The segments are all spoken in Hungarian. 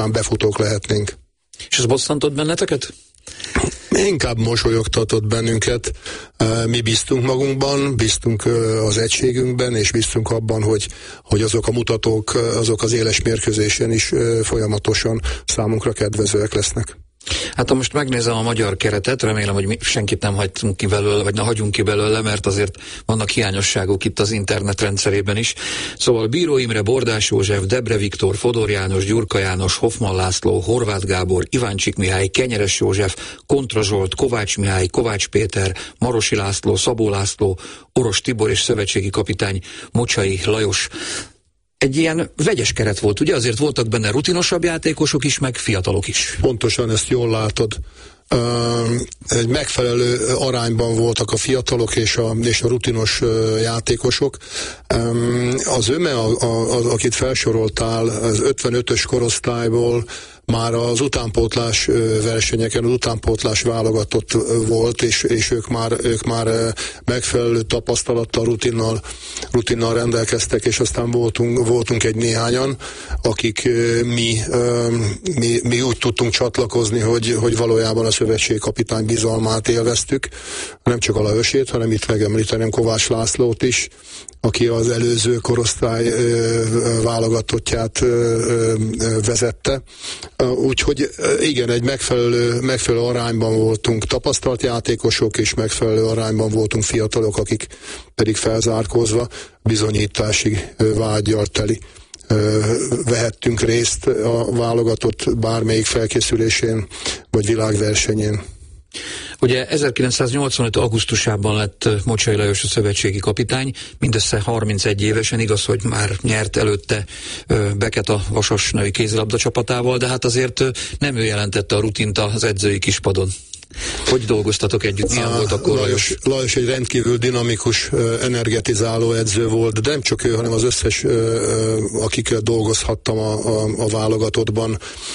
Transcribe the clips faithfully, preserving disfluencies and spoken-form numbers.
befutók lehetnénk. És ez bosszantott benneteket? Inkább mosolyogtatott bennünket. Mi bíztunk magunkban, bíztunk az egységünkben, és bíztunk abban, hogy, hogy azok a mutatók, azok az éles mérkőzésen is folyamatosan számunkra kedvezőek lesznek. Hát ha most megnézem a magyar keretet, remélem, hogy mi senkit nem hagytunk ki belőle, vagy ne hagyunk ki belőle, mert azért vannak hiányosságok itt az internet rendszerében is. Szóval Bíró Imre, Bordás József, Debre Viktor, Fodor János, Gyurka János, Hoffmann László, Horváth Gábor, Iváncsik Mihály, Kenyeres József, Kontra Zsolt, Kovács Mihály, Kovács Péter, Marosi László, Szabó László, Oros Tibor és szövetségi kapitány Mocsai Lajos. Egy ilyen vegyes keret volt, ugye? Azért voltak benne rutinosabb játékosok is, meg fiatalok is. Pontosan ezt jól látod. Egy megfelelő arányban voltak a fiatalok és a, és a rutinos játékosok. Az öme, a, a, akit felsoroltál, az ötvenötös korosztályból már az utánpótlás versenyeken, az utánpótlás válogatott volt, és, és ők, már, ők már megfelelő tapasztalattal, rutinnal, rutinnal rendelkeztek, és aztán voltunk, voltunk egy néhányan, akik mi, mi, mi úgy tudtunk csatlakozni, hogy, hogy valójában a szövetségkapitány bizalmát élveztük, nem csak a Lajosét, hanem itt megemlíteném Kovács Lászlót is, aki az előző korosztály ö, válogatottját ö, ö, vezette. Úgyhogy igen, egy megfelelő, megfelelő arányban voltunk tapasztalt játékosok, és megfelelő arányban voltunk fiatalok, akik pedig felzárkózva bizonyítási vággyal teli vehettünk részt a válogatott bármelyik felkészülésén, vagy világversenyén. Ugye ezerkilencszáznyolcvanöt augusztusában lett Mocsai Lajos a szövetségi kapitány, mindössze harmincegy évesen, igaz, hogy már nyert előtte Beket a Vasas női kézilabda csapatával, de hát azért nem ő jelentette a rutint az edzői kispadon. Hogy dolgoztatok együtt? Milyen volt akkor Lajos? Lajos egy rendkívül dinamikus, energetizáló edző volt, de nem csak ő, hanem az összes, akikkel dolgozhattam a, a, a válogatottban.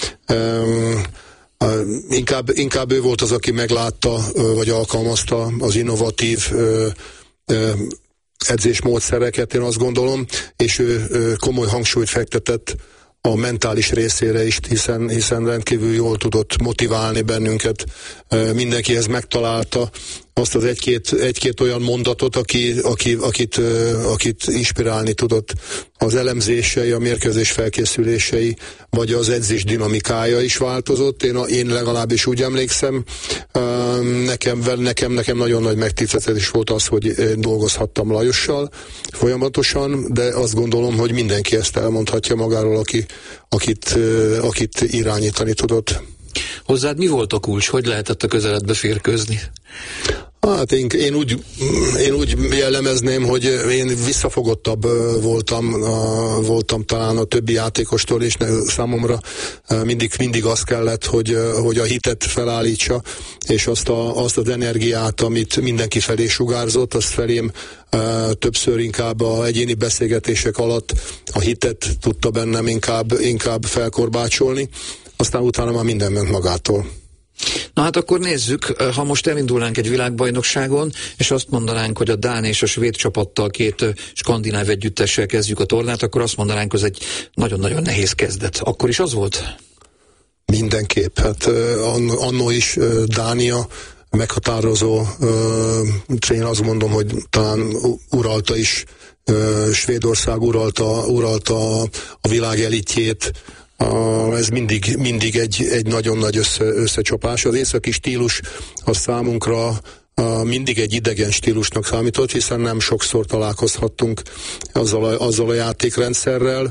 Uh, inkább, inkább ő volt az, aki meglátta, uh, vagy alkalmazta az innovatív uh, uh, edzésmódszereket, én azt gondolom, és ő uh, komoly hangsúlyt fektetett a mentális részére is, hiszen, hiszen rendkívül jól tudott motiválni bennünket. Uh, mindenkihez megtalálta azt az egy-két, egy-két olyan mondatot, aki, aki, akit, uh, akit inspirálni tudott. Az elemzései, a mérkőzés felkészülései, vagy az edzés dinamikája is változott. Én, én legalábbis úgy emlékszem, uh, nekem, nekem, nekem nagyon nagy megtiszteltetés volt az, hogy dolgozhattam Lajossal folyamatosan, de azt gondolom, hogy mindenki ezt elmondhatja magáról, aki, akit, uh, akit irányítani tudott. Hozzád mi volt a kulcs? Hogy lehetett a közeledbe férkőzni? Hát én, én, úgy, én úgy jellemezném, hogy én visszafogottabb voltam, voltam talán a többi játékostól, és számomra mindig, mindig az kellett, hogy, hogy a hitet felállítsa, és azt, a, azt az energiát, amit mindenki felé sugárzott, azt felém többször inkább a egyéni beszélgetések alatt a hitet tudta bennem inkább, inkább felkorbácsolni, aztán utána már minden ment magától. Na hát akkor nézzük, ha most elindulnánk egy világbajnokságon, és azt mondanánk, hogy a dán és a svéd csapattal, két skandináv együttessel kezdjük a tornát, akkor azt mondanánk, hogy ez egy nagyon-nagyon nehéz kezdet. Akkor is az volt? Mindenképp. Hát annó is Dánia meghatározó, én azt mondom, hogy talán uralta is, Svédország uralta, uralta a világ elitjét. Uh, ez mindig, mindig egy, egy nagyon nagy össze, összecsapás. Az északi stílus az számunkra uh, mindig egy idegen stílusnak számított, hiszen nem sokszor találkozhattunk azzal a, azzal a játékrendszerrel.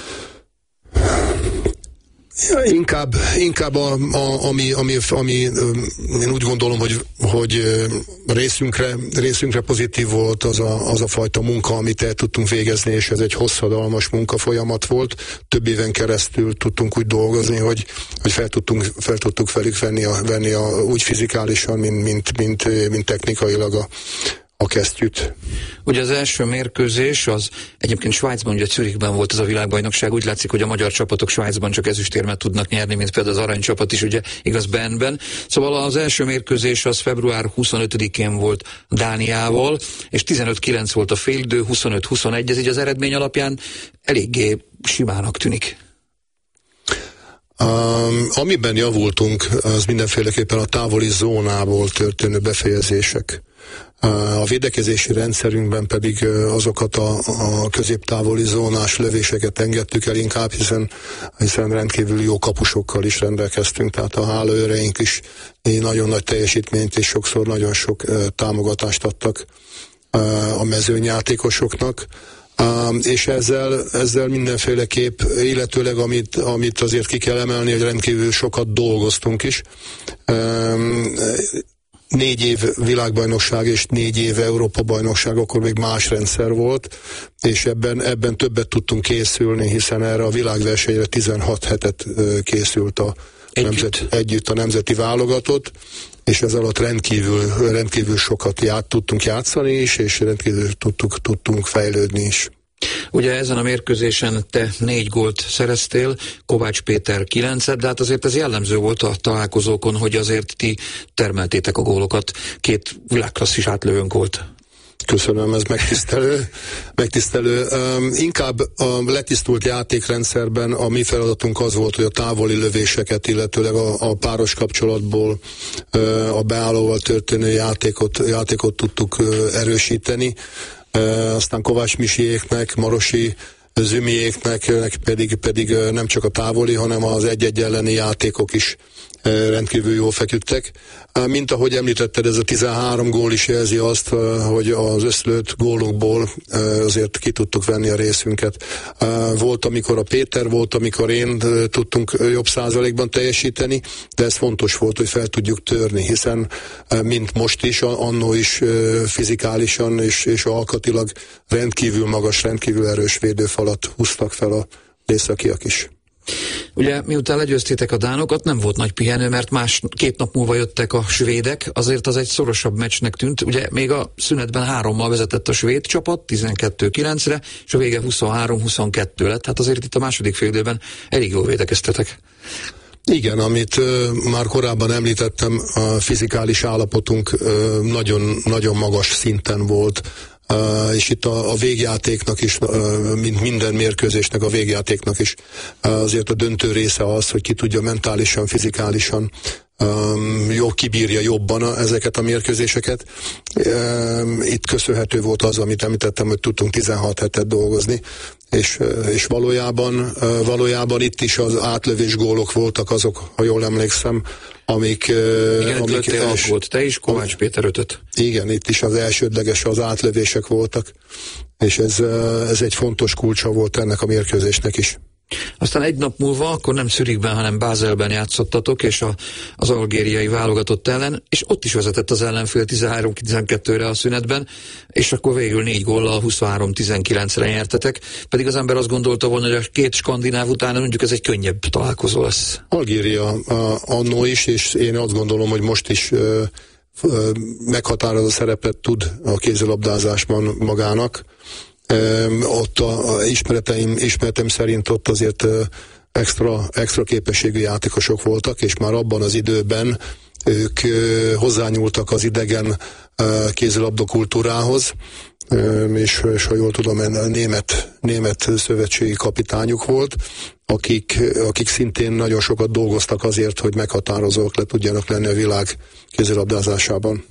Ja, inkább, inkább a, a, ami, ami, ami én úgy gondolom, hogy, hogy részünkre, részünkre pozitív volt az a, az a fajta munka, amit el tudtunk végezni, és ez egy hosszadalmas munkafolyamat volt. Több éven keresztül tudtunk úgy dolgozni, hogy, hogy fel, tudtunk, fel tudtuk velük venni, a, venni a, úgy fizikálisan, mint, mint, mint, mint technikailag a a kesztyűt. Ugye az első mérkőzés az egyébként Svájcban, ugye Zürichben volt ez a világbajnokság, úgy látszik, hogy a magyar csapatok Svájcban csak ezüstérmet tudnak nyerni, mint például az aranycsapat is, ugye igaz Bernben. Szóval az első mérkőzés az február huszonötödikén volt Dániával, és tizenöt kilenc volt a félidő, huszonöt huszonegy, ez így az eredmény alapján eléggé simának tűnik. Uh, amiben javultunk, az mindenféleképpen a távoli zónából történő befejezések. A védekezési rendszerünkben pedig azokat a, a középtávoli zónás lövéseket engedtük el inkább, hiszen, hiszen rendkívül jó kapusokkal is rendelkeztünk, tehát a hálóőreink is nagyon nagy teljesítményt és sokszor nagyon sok támogatást adtak a mezőnyjátékosoknak. Uh, és ezzel, ezzel mindenféleképp, illetőleg amit, amit azért ki kell emelni, hogy rendkívül sokat dolgoztunk is. Um, négy év világbajnokság és négy év Európa-bajnokság, akkor még más rendszer volt, és ebben, ebben többet tudtunk készülni, hiszen erre a világversenyre tizenhat hetet készült a együtt, nemzet, együtt a nemzeti válogatott, és ez alatt rendkívül, rendkívül sokat ját, tudtunk játszani is, és rendkívül tudtuk, tudtunk fejlődni is. Ugye ezen a mérkőzésen te négy gólt szereztél, Kovács Péter kilencet, de hát azért ez jellemző volt a találkozókon, hogy azért ti termeltétek a gólokat, két világklasszis átlövőnk volt. Köszönöm, ez megtisztelő. megtisztelő. Um, inkább a letisztult játékrendszerben a mi feladatunk az volt, hogy a távoli lövéseket, illetőleg a, a páros kapcsolatból uh, a beállóval történő játékot, játékot tudtuk uh, erősíteni. Uh, aztán Kovács Misiéknek, Marosi Zümiéknek pedig, pedig nem csak a távoli, hanem az egy-egy elleni játékok is rendkívül jól feküdtek. Mint ahogy említetted, ez a tizenhárom gól is jelzi azt, hogy az összlőtt gólokból azért ki tudtuk venni a részünket. Volt, amikor a Péter, volt, amikor én tudtunk jobb százalékban teljesíteni, de ez fontos volt, hogy fel tudjuk törni, hiszen mint most is, annó is fizikálisan és, és alkatilag rendkívül magas, rendkívül erős védőfalat húztak fel a északiak is. Ugye miután legyőztétek a dánokat, nem volt nagy pihenő, mert más két nap múlva jöttek a svédek, azért az egy szorosabb meccsnek tűnt. Ugye még a szünetben hárommal vezetett a svéd csapat, tizenkettő kilencre, és a vége huszonhárom huszonkettő lett. Hát azért itt a második fél időben elég jól védekeztetek. Igen, amit uh, már korábban említettem, a fizikális állapotunk uh, nagyon, nagyon magas szinten volt. Uh, és itt a, a végjátéknak is, uh, mint minden mérkőzésnek, a végjátéknak is uh, azért a döntő része az, hogy ki tudja mentálisan, fizikálisan um, jó, kibírja jobban a, ezeket a mérkőzéseket. Um, itt köszönhető volt az, amit említettem, hogy tudtunk tizenhat hetet dolgozni, és, és valójában, uh, valójában itt is az átlövés gólok voltak azok, ha jól emlékszem, amik... Igen, amik els... volt, te is, Kovács Péter ötöt. Igen, itt is az elsődleges az átlövések voltak, és ez, ez egy fontos kulcsa volt ennek a mérkőzésnek is. Aztán egy nap múlva, akkor nem Zürichben, hanem Bázelben játszottatok, és a, az algériai válogatott ellen, és ott is vezetett az ellenfél tizenhárom tizenkettőre a szünetben, és akkor végül négy góllal huszonhárom tizenkilencre nyertetek, pedig az ember azt gondolta volna, hogy a két skandináv után mondjuk ez egy könnyebb találkozó lesz. Algéria annó is, és én azt gondolom, hogy most is ö, ö, meghatározó szerepet tud a kézilabdázásban magának. Um, ott a, a ismereteim, ismeretem szerint ott azért uh, extra, extra képességű játékosok voltak, és már abban az időben ők uh, hozzányúltak az idegen uh, kézilabda kultúrához, um, és, és ha jól tudom, német, német szövetségi kapitányuk volt, akik, akik szintén nagyon sokat dolgoztak azért, hogy meghatározók le tudjanak lenni a világ kézilabdázásában.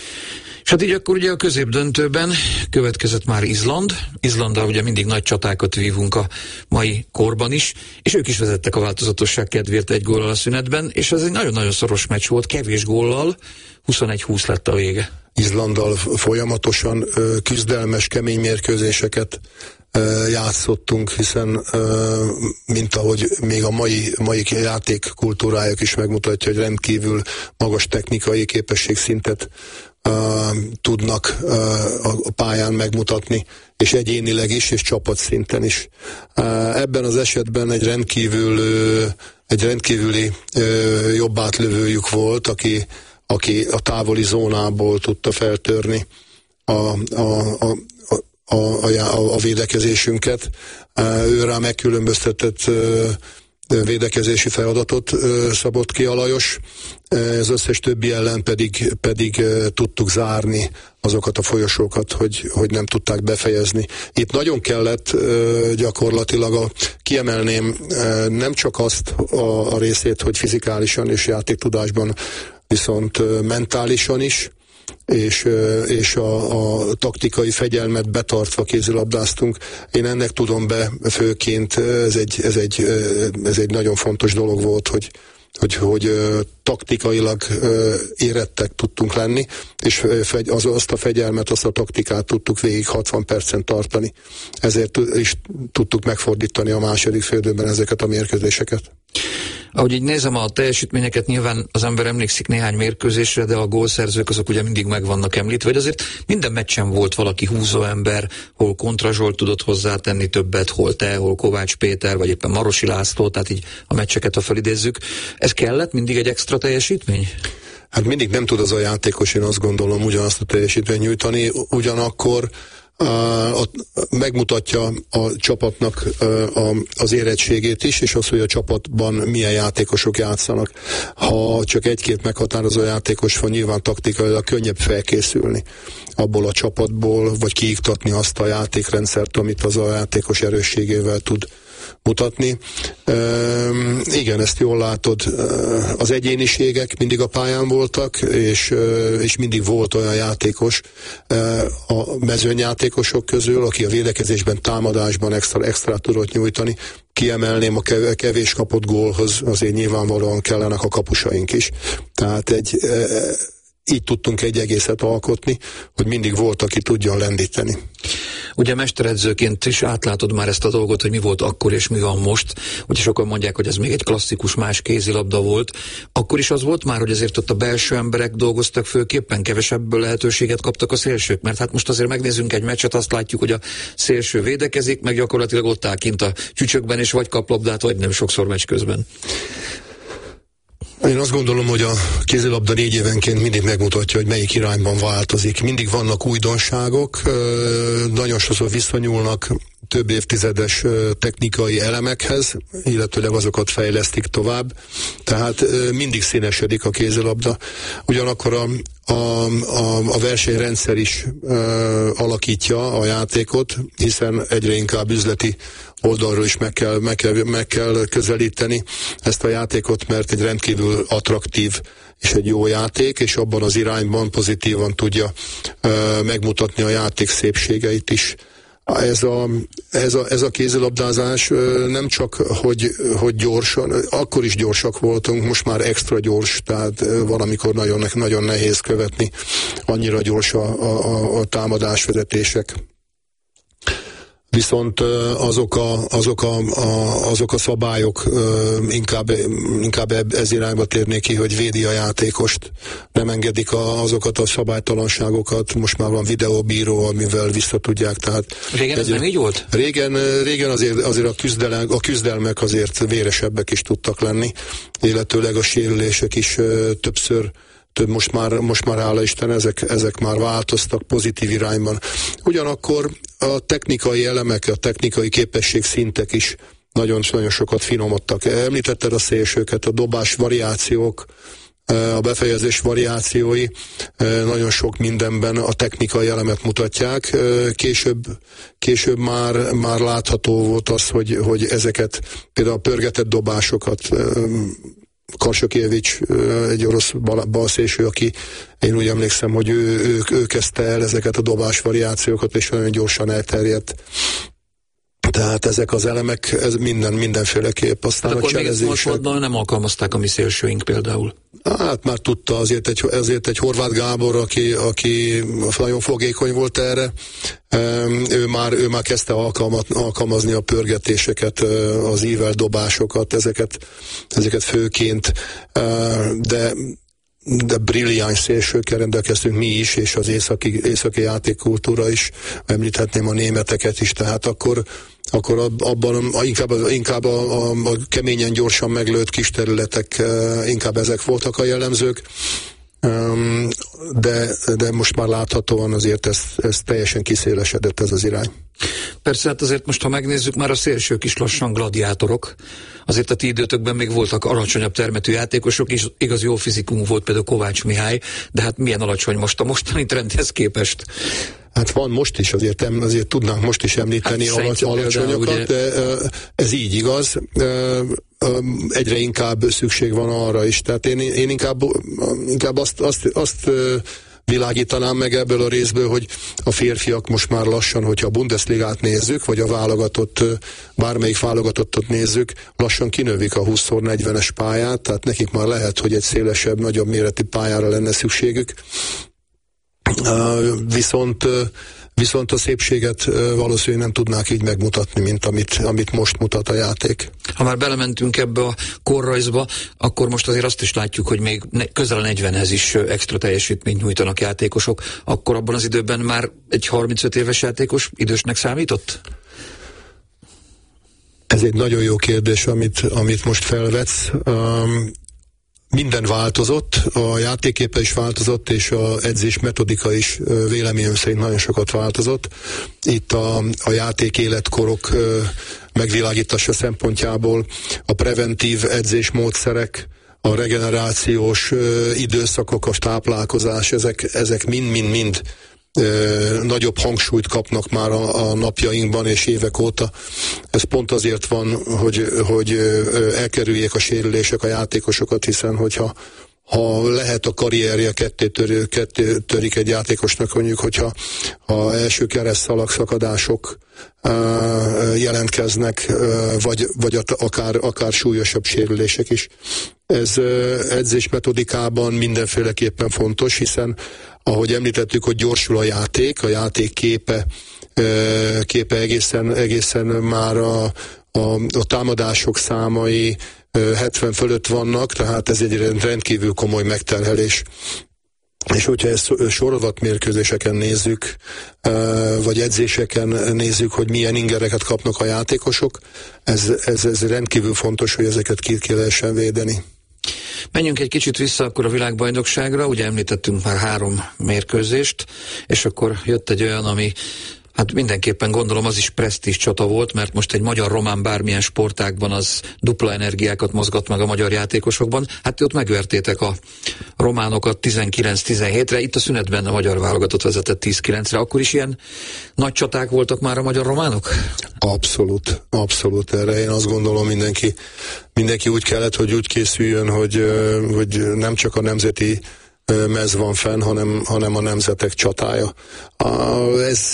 És hát így akkor ugye a középdöntőben következett már Izland. Izlanddal ugye mindig nagy csatákat vívunk a mai korban is, és ők is vezettek a változatosság kedvéért egy góllal a szünetben, és ez egy nagyon-nagyon szoros meccs volt, kevés góllal, huszonegy húsz lett a vége. Izlanddal folyamatosan ö, küzdelmes, kemény mérkőzéseket ö, játszottunk, hiszen ö, mint ahogy még a mai, mai játék kultúrájuk is megmutatja, hogy rendkívül magas technikai képességszintet Uh, tudnak uh, a pályán megmutatni, és egyénileg is, és csapatszinten is. Uh, ebben az esetben egy rendkívül uh, egy rendkívüli uh, jobb átlövőjük volt, aki, aki a távoli zónából tudta feltörni a, a, a, a, a, a, a védekezésünket. Uh, ő rá megkülönböztetett uh, védekezési feladatot szabott ki a Lajos, az összes többi ellen pedig, pedig tudtuk zárni azokat a folyosókat, hogy, hogy nem tudták befejezni. Itt nagyon kellett gyakorlatilag, a, kiemelném nem csak azt a, a részét, hogy fizikálisan és játéktudásban, viszont mentálisan is, és, és a, a taktikai fegyelmet betartva kézilabdáztunk. Én ennek tudom be főként, ez egy, ez egy, ez egy nagyon fontos dolog volt, hogy, hogy, hogy taktikailag érettek tudtunk lenni, és az, azt a fegyelmet, azt a taktikát tudtuk végig hatvan percen tartani. Ezért is tudtuk megfordítani a második félidőben ezeket a mérkőzéseket. Ahogy így nézem a teljesítményeket, nyilván az ember emlékszik néhány mérkőzésre, de a gólszerzők azok ugye mindig meg vannak említve, vagy azért minden meccsen volt valaki húzó ember, hol Kontra Zsolt tudott hozzátenni többet, hol te, hol Kovács Péter, vagy éppen Marosi László, tehát így a meccseket, ha felidézzük. Ez kellett mindig egy extra teljesítmény? Hát mindig nem tud az a játékos, én azt gondolom, ugyanazt a teljesítményt nyújtani, ugyanakkor Uh, megmutatja a csapatnak uh, a, az érettségét is, és az, hogy a csapatban milyen játékosok játszanak. Ha csak egy-két meghatározó játékos van, nyilván taktikailag könnyebb felkészülni abból a csapatból, vagy kiiktatni azt a játékrendszert, amit az a játékos erősségével tud mutatni. Uh, igen, ezt jól látod, uh, az egyéniségek mindig a pályán voltak, és, uh, és mindig volt olyan játékos uh, a mezőnyjátékosok közül, aki a védekezésben, támadásban extra, extra tudott nyújtani. Kiemelném a kevés kapott gólhoz, azért nyilvánvalóan kellenek a kapusaink is. Tehát egy uh, így tudtunk egy egészet alkotni, hogy mindig volt, aki tudjon lendíteni. Ugye mesteredzőként is átlátod már ezt a dolgot, hogy mi volt akkor és mi van most. Ugye sokan mondják, hogy ez még egy klasszikus más kézilabda volt. Akkor is az volt már, hogy azért ott a belső emberek dolgoztak főképpen, kevesebb lehetőséget kaptak a szélsők, mert hát most azért megnézzünk egy meccset, azt látjuk, hogy a szélső védekezik, meg gyakorlatilag ott áll kint a csücsökben, és vagy kap labdát, vagy nem, sokszor meccs közben. Én azt gondolom, hogy a kézilabda négy évenként mindig megmutatja, hogy melyik irányban változik. Mindig vannak újdonságok, nagyon sokszor visszanyúlnak több évtizedes technikai elemekhez, illetőleg azokat fejlesztik tovább. Tehát mindig színesedik a kézilabda. Ugyanakkor a A, a, a versenyrendszer is ö, alakítja a játékot, hiszen egyre inkább üzleti oldalról is meg kell, meg, kell, meg kell közelíteni ezt a játékot, mert egy rendkívül attraktív és egy jó játék, és abban az irányban pozitívan tudja ö, megmutatni a játék szépségeit is. Ez a, ez a, ez a kézilabdázás nem csak, hogy, hogy gyorsan, akkor is gyorsak voltunk, most már extra gyors, tehát valamikor nagyon, nagyon nehéz követni, annyira gyors a, a, a támadásvezetések. Viszont azok a, azok a, a, azok a szabályok inkább, inkább ez irányba térnék ki, hogy védi a játékost. Nem engedik a, azokat a szabálytalanságokat. Most már van videóbíró, amivel visszatudják. Tehát régen ez nem így volt? Régen, régen azért, azért a, küzdelem, a küzdelmek azért véresebbek is tudtak lenni, illetőleg a sérülések is többször több most már, most már hála Isten, ezek, ezek már változtak pozitív irányban. Ugyanakkor a technikai elemek, a technikai képességszintek is nagyon-nagyon sokat finomodtak. Említetted a szélsőket, a dobás variációk, a befejezés variációi nagyon sok mindenben a technikai elemet mutatják. Később, később már, már látható volt az, hogy, hogy ezeket, például a pörgetett dobásokat, Karsakievics, egy orosz balszélső, aki én úgy emlékszem, hogy ő, ő, ő kezdte el ezeket a dobás variációkat, és nagyon gyorsan elterjedt. Tehát ezek az elemek, ez minden, mindenféleképp. Aztán akkor a cselezések... még nem alkalmazták a mi szélsőink például? Hát már tudta, azért egy, ezért egy Horváth Gábor, aki, aki nagyon fogékony volt erre, ő már, ő már kezdte alkalmat, alkalmazni a pörgetéseket, az ível dobásokat, ezeket, ezeket főként, de de brilliáns szélsőkkel rendelkeztünk mi is, és az északi, északi játékkultúra is, említhetném a németeket is, tehát akkor, akkor abban inkább, inkább a, a, a keményen gyorsan meglőtt kis területek, inkább ezek voltak a jellemzők. de, de most már láthatóan azért ez, ez teljesen kiszélesedett ez az irány. Persze, hát azért most, ha megnézzük, már a szélsők is lassan gladiátorok. Azért a ti időtökben még voltak alacsonyabb termetű játékosok, és igaz jó fizikum volt például Kovács Mihály, de hát milyen alacsony most a mostani trendhez képest? Hát van most is, azért, azért tudnánk most is említeni hát alacs, alacsonyokat, ugye... de ez így igaz. Egyre inkább szükség van arra is. Tehát én, én inkább, inkább azt, azt, azt világítanám meg ebből a részből, hogy a férfiak most már lassan, hogyha a Bundesligát nézzük, vagy a válogatott, bármelyik válogatottat nézzük, lassan kinövik a húsz negyvenes pályát, tehát nekik már lehet, hogy egy szélesebb, nagyobb méretű pályára lenne szükségük. Uh, viszont, uh, viszont a szépséget uh, valószínűleg nem tudnák így megmutatni, mint amit, amit most mutat a játék. Ha már belementünk ebbe a korrajzba, akkor most azért azt is látjuk, hogy még ne, közel a negyvenhez is uh, extra teljesítményt nyújtanak játékosok. Akkor abban az időben már egy harmincöt éves játékos idősnek számított? Ez egy nagyon jó kérdés, amit, amit most felvetsz. Um, Minden változott, a játéképe is változott, és az edzés metodika is véleményem szerint nagyon sokat változott. Itt a, a játék életkorok megvilágítása szempontjából a preventív edzésmódszerek, a regenerációs időszakok, a táplálkozás, ezek, ezek mind-mind-mind nagyobb hangsúlyt kapnak már a, a napjainkban és évek óta. Ez pont azért van, hogy, hogy elkerüljék a sérülések a játékosokat, hiszen hogyha ha lehet a karrierje ketté, törő, ketté törik egy játékosnak, mondjuk, hogyha ha első keresztszalag szakadások uh, jelentkeznek, uh, vagy, vagy akár, akár súlyosabb sérülések is. Ez uh, edzés metodikában mindenféleképpen fontos, hiszen ahogy említettük, hogy gyorsul a játék, a játék képe, uh, képe egészen, egészen már a, a, a támadások számai hetven fölött vannak, tehát ez egy rendkívül komoly megterhelés. És hogyha ezt sorozatmérkőzéseken nézzük, vagy edzéseken nézzük, hogy milyen ingereket kapnak a játékosok, ez, ez, ez rendkívül fontos, hogy ezeket ki, ki lehessen védeni. Menjünk egy kicsit vissza akkor a világbajnokságra, ugye említettünk már három mérkőzést, és akkor jött egy olyan, ami hát mindenképpen gondolom az is presztízs csata volt, mert most egy magyar-román bármilyen sportágban az dupla energiákat mozgat meg a magyar játékosokban. Hát ott megvertétek a románokat tizenkilenc tizenhétre, itt a szünetben a magyar válogatott vezetett tíz kilencre. Akkor is ilyen nagy csaták voltak már a magyar-románok? Abszolút, abszolút. Erre én azt gondolom, mindenki, mindenki úgy kellett, hogy úgy készüljön, hogy, hogy nem csak a nemzeti mez van fenn, hanem, hanem a nemzetek csatája. Ez,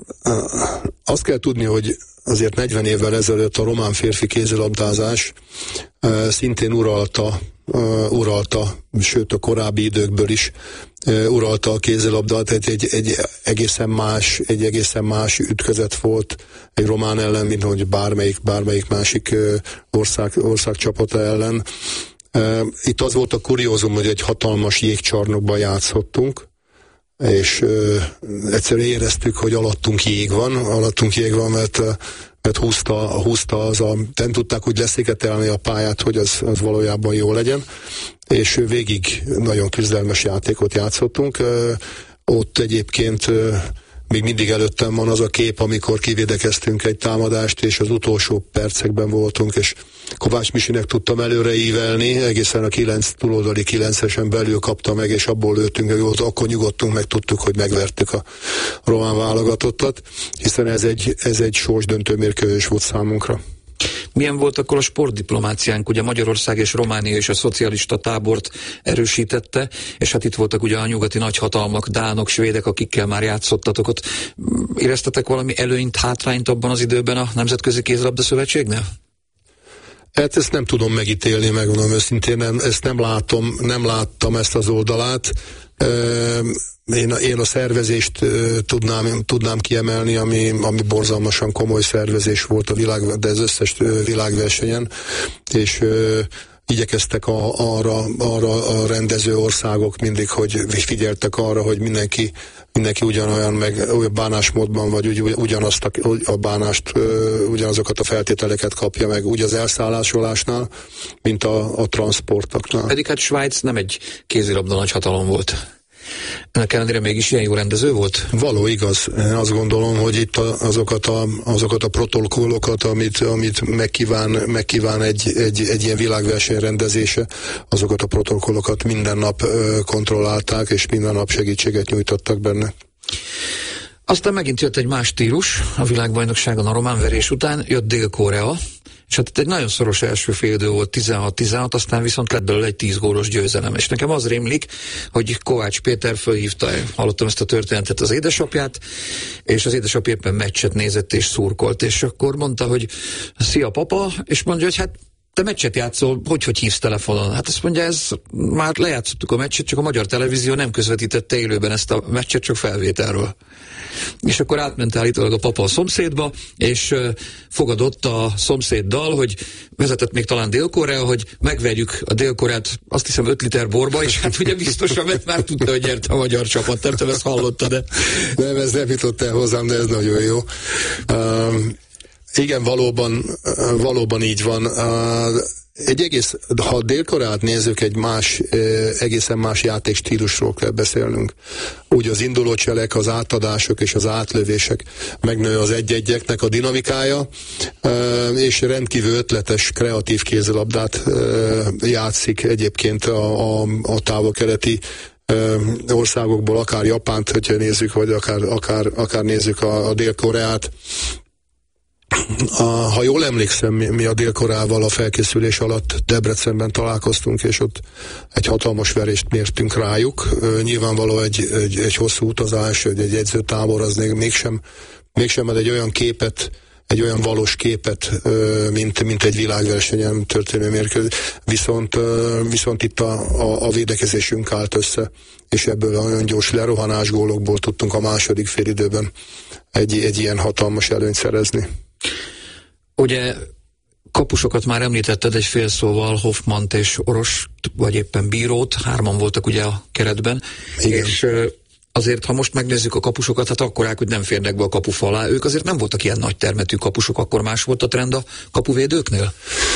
azt kell tudni, hogy azért negyven évvel ezelőtt a román férfi kézilabdázás szintén uralta, uralta, sőt a korábbi időkből is uralta a kézilabdát, tehát egy, egy egészen más, egy egészen más ütközet volt egy román ellen, mint hogy bármelyik, bármelyik másik ország, ország csapata ellen. Itt az volt a kuriózum, hogy egy hatalmas jégcsarnokban játszottunk, és uh, egyszerűen éreztük, hogy alattunk jég van, alattunk jég van, mert, mert húzta, húzta az a, nem tudták úgy leszéketelni a pályát, hogy az, az valójában jó legyen, és végig nagyon küzdelmes játékot játszottunk. Uh, ott egyébként uh, még mindig előttem van az a kép, amikor kivédekeztünk egy támadást, és az utolsó percekben voltunk, és Kovács Misinek tudtam előre ívelni, egészen a kilenc túloldali kilencesen belül kapta meg, és abból lőttünk, hogy akkor nyugodtunk, meg tudtuk, hogy megvertük a román válogatottat, hiszen ez egy, ez egy sorsdöntő mérkőzés volt számunkra. Milyen volt akkor a sportdiplomáciánk? Ugye Magyarország és Románia és a szocialista tábort erősítette, és hát itt voltak ugye a nyugati nagyhatalmak, dánok, svédek, akikkel már játszottatok ott. Éreztetek valami előnyt, hátrányt abban az időben a Nemzetközi Kézilabda Szövetségnél? Hát ezt nem tudom megítélni, megmondom őszintén, nem, ezt nem látom, nem láttam ezt az oldalát. Én, én a szervezést tudnám, tudnám kiemelni, ami, ami borzalmasan komoly szervezés volt a világ, de az összes világversenyen, és igyekeztek a, arra, arra a rendező országok mindig, hogy figyeltek arra, hogy mindenki, mindenki ugyanolyan, meg olyan bánásmódban, vagy ugy, ugyanazt a, a bánást, ugyanazokat a feltételeket kapja meg, úgy az elszállásolásnál, mint a, a transportoknál. Pedig hát Svájc nem egy kézilabda nagyhatalom volt. Ennek ellenére mégis ilyen jó rendező volt? Való igaz. Én azt gondolom, hogy itt a, azokat, a, azokat a protokollokat, amit, amit megkíván, megkíván egy, egy, egy ilyen világverseny rendezése, azokat a protokollokat minden nap ö, kontrollálták, és minden nap segítséget nyújtottak benne. Aztán megint jött egy más stílus a világbajnokságon a román verés után, jött Dél-Korea, és hát itt egy nagyon szoros első félidő volt, tizenhat tizenhat, aztán viszont lett belőle egy tíz gólos győzelem. És nekem az rémlik, hogy Kovács Péter fölhívta, hallottam ezt a történetet, az édesapját, és az édesapja éppen meccset nézett és szurkolt, és akkor mondta, hogy szia papa, és mondja, hogy hát te meccset játszol, hogy hogy hívsz telefonon? Hát azt mondja, ez már lejátszottuk a meccset, csak a magyar televízió nem közvetítette élőben ezt a meccset, csak felvételről. És akkor átment állítólag a papa a szomszédba, és uh, fogadott a szomszéddal, hogy vezetett még talán Dél-Korea, hogy megvegyük a Dél-Koreát, azt hiszem öt liter borba, és hát ugye biztosan, mert már tudta, hogy nyert a magyar csapat, nem tudom, ezt hallotta, de... Nem, ez nem jutott el hozzám, de ez nagyon jó. Um, igen, valóban, valóban így van. Uh, Egy egész, ha Dél-Koreát nézzük, egy más, egészen más játékstílusról kell beszélnünk. Úgy az indulócselek, az átadások és az átlövések, megnő az egy-egyeknek a dinamikája, és rendkívül ötletes, kreatív kézilabdát játszik egyébként a, a, a távol-keleti országokból, akár Japánt, hogyha nézzük, vagy akár, akár, akár nézzük a, a Dél-Koreát. A, ha jól emlékszem, mi, mi a Dél-Koreával a felkészülés alatt Debrecenben találkoztunk, és ott egy hatalmas verést mértünk rájuk. Ö, nyilvánvaló egy, egy, egy hosszú utazás, egy, egy edzőtábor, az mégsem, mégsem ad egy olyan képet, egy olyan valós képet, ö, mint, mint egy világversenyen történő mérkőzés. Viszont, ö, viszont itt a, a, a védekezésünk állt össze, és ebből olyan gyors lerohanás gólokból tudtunk a második félidőben egy, egy ilyen hatalmas előnyt szerezni. Ugye kapusokat már említetted egy fél szóval, Hoffmant és Orost, vagy éppen Bírót, hárman voltak ugye a keretben. Igen. És azért, ha most megnézzük a kapusokat, hát akkorák, hogy nem férnek be a kapufa alá. Ők azért nem voltak ilyen nagy termetű kapusok, akkor más volt a trend a kapuvédőknél?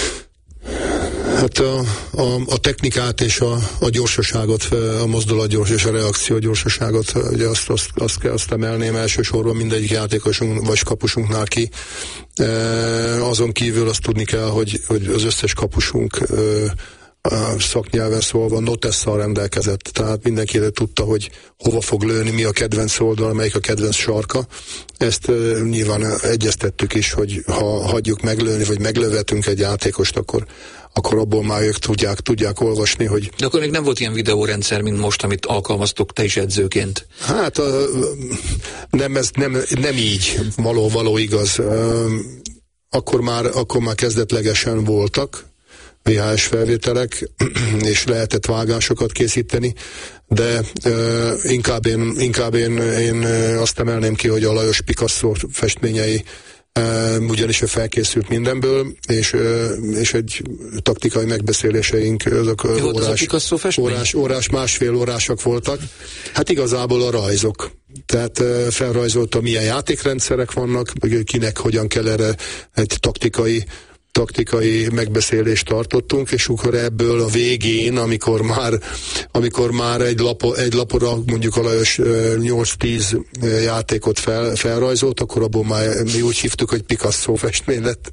Hát a, a, a technikát és a, a gyorsaságot, a mozdulatgyors és a reakció gyorsaságot, ugye azt, azt, azt, kell, azt emelném elsősorban mindegyik játékosunk vagy kapusunknál ki. E, azon kívül azt tudni kell, hogy, hogy az összes kapusunk e, szaknyelven szólva notesszal rendelkezett, tehát mindenki tudta, hogy hova fog lőni, mi a kedvenc oldal, melyik a kedvenc sarka. Ezt e, nyilván egyeztettük is, hogy ha hagyjuk meglőni, vagy meglövetünk egy játékost, akkor akkor abból már ők tudják, tudják olvasni, hogy... De akkor még nem volt ilyen videórendszer, mint most, amit alkalmaztok te is edzőként. Hát a, nem, ez nem, nem így, való, való igaz. Akkor már, akkor már kezdetlegesen voltak vé há es felvételek, és lehetett vágásokat készíteni, de uh, inkább, én, inkább én, én azt emelném ki, hogy a Lajos Picasso festményei Uh, ugyanis ő felkészült mindenből, és, uh, és egy taktikai megbeszéléseink azok Jó, órás, az órás, órás, másfél órásak voltak. Hát igazából a rajzok. Tehát uh, felrajzolta, milyen játékrendszerek vannak, kinek hogyan kell erre egy taktikai taktikai megbeszélést tartottunk, és akkor ebből a végén, amikor már, amikor már egy, lapo, egy lapora mondjuk a Lajos nyolc-tíz játékot fel, felrajzolt, akkor abból már mi úgy hívtuk, hogy Picasso festmény lett.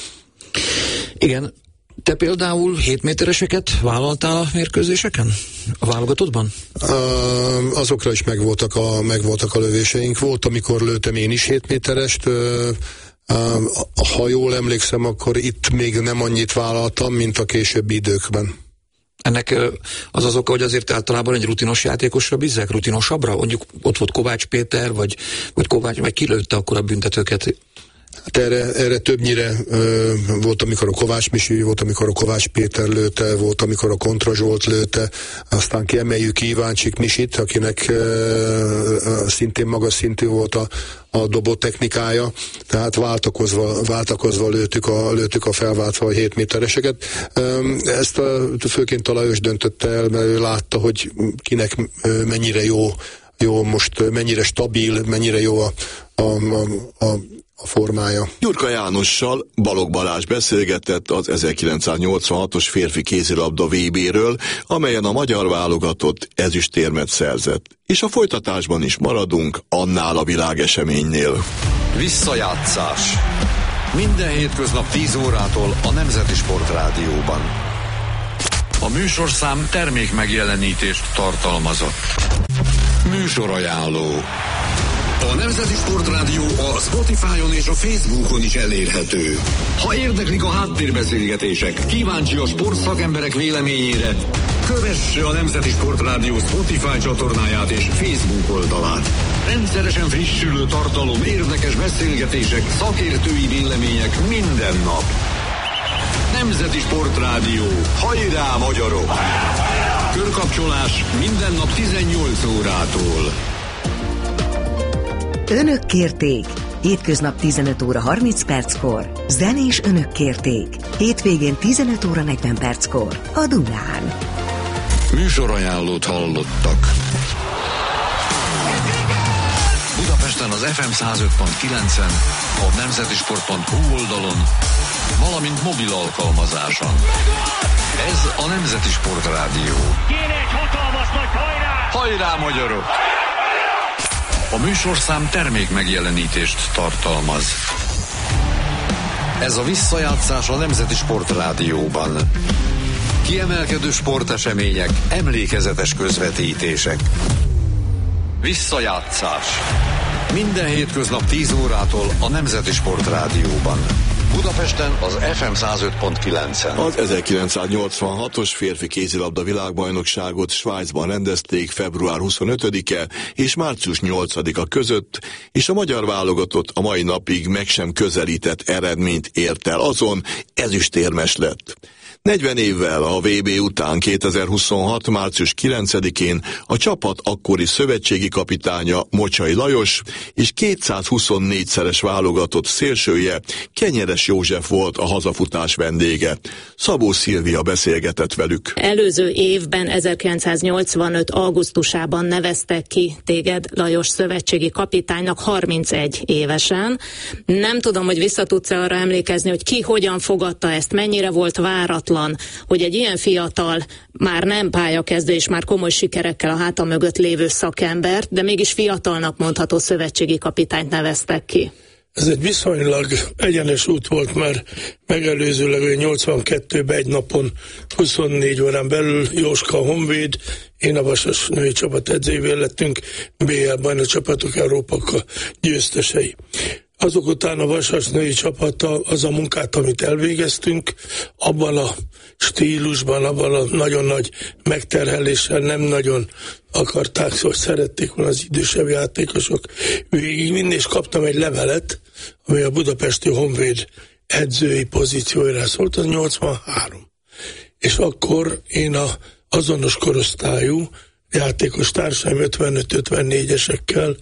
Igen. Te például hét métereseket vállaltál a mérkőzéseken? A válogatottban? Uh, azokra is megvoltak a, megvoltak a lövéseink. Volt, amikor lőttem én is hét méterest, uh, Uh, ha jól emlékszem, akkor itt még nem annyit vállaltam, mint a későbbi időkben. Ennek az az oka, hogy azért általában egy rutinos játékosra bízzák, rutinosabbra? Mondjuk ott volt Kovács Péter, vagy, vagy Kovács, vagy kilőtte akkor a büntetőket? Hát erre, erre többnyire ö, volt, amikor a Kovács Misi, volt, amikor a Kovács Péter lőtte, volt, amikor a Kontra Zsolt lőtte, aztán kiemeljük Iváncsik Misit, akinek ö, szintén magas szintű volt a, a dobó technikája, tehát váltakozva, váltakozva lőttük a, lőttük a felváltva a hét métereseket. Ezt a, főként a Lajos döntötte el, mert ő látta, hogy kinek mennyire jó, jó most, mennyire stabil, mennyire jó a, a, a, a a formája. Gyurka Jánossal Balogh Balázs beszélgetett az ezerkilencszáznyolcvanhatos férfi kézilabda vé béről, amelyen a magyar válogatott ezüstérmet szerzett. És a folytatásban is maradunk annál a világeseménynél. Visszajátszás. Minden hétköznap tíz órától a Nemzeti Sportrádióban. A műsorszám termék megjelenítést tartalmazott. Műsorajánló. A Nemzeti Sportrádió a Spotify-on és a Facebookon is elérhető. Ha érdeklik a háttérbeszélgetések, kíváncsi a sportszakemberek véleményére, kövesse a Nemzeti Sportrádió Spotify csatornáját és Facebook oldalát. Rendszeresen frissülő tartalom, érdekes beszélgetések, szakértői vélemények minden nap. Nemzeti Sportrádió. Hajrá, magyarok! Körkapcsolás minden nap tizennyolc órától. Önök kérték. Hétköznap tizenöt óra harminc perckor. Zenés Önök kérték. Hétvégén tizenöt óra negyven perckor. A Dunán. Műsorajánlót hallottak. Budapesten az ef em száz öt pont kilencen, a nemzetisport pont hu oldalon, valamint mobil alkalmazáson. Ez a Nemzeti Sportrádió. Kéne egy hatalmas nagy hajrá! Hajrá, magyarok! A műsorszám termék megjelenítést tartalmaz. Ez a visszajátszás a Nemzeti Sportrádióban. Kiemelkedő sportesemények, emlékezetes közvetítések. Visszajátszás. Minden hétköznap tíz órától a Nemzeti Sportrádióban. Budapesten az ef em száz öt pont kilencen. Az ezerkilencszáznyolcvanhatos férfi kézilabda világbajnokságot Svájcban rendezték február huszonötödike és március nyolcadika között, és a magyar válogatott a mai napig meg sem közelített eredményt ért el, azon ezüstérmes lett. negyven évvel a vé bé után kétezer-huszonhat. március kilencedikén a csapat akkori szövetségi kapitánya Mocsai Lajos és kétszázhuszonnégyszeres válogatott szélsője Kenyeres József volt a hazafutás vendége. Szabó Szilvia beszélgetett velük. Előző évben, ezerkilencszáznyolcvanöt. augusztusában neveztek ki téged Lajos szövetségi kapitánynak harmincegy évesen. Nem tudom, hogy vissza tudsz-e arra emlékezni, hogy ki hogyan fogadta ezt, mennyire volt váratlan, hogy egy ilyen fiatal, már nem pályakezdő és már komoly sikerekkel a háta mögött lévő szakembert, de mégis fiatalnak mondható szövetségi kapitányt neveztek ki. Ez egy viszonylag egyenes út volt, mert megelőzőleg nyolcvankettőben egy napon huszonnégy órán belül Jóska a Honvéd, én a Vasas női csapat edzőjével lettünk bé el bajnok csapatok Európa győztesei. Azok után a Vasas női csapata az a munkát, amit elvégeztünk, abban a stílusban, abban a nagyon nagy megterheléssel nem nagyon akarták, hogy szerették volna az idősebb játékosok végigvinni, és kaptam egy levelet, ami a budapesti Honvéd edzői pozíciójára szólt, az nyolcvanhárom. És akkor én a azonos korosztályú játékos társaim ötvenöt-ötvennégyesekkel,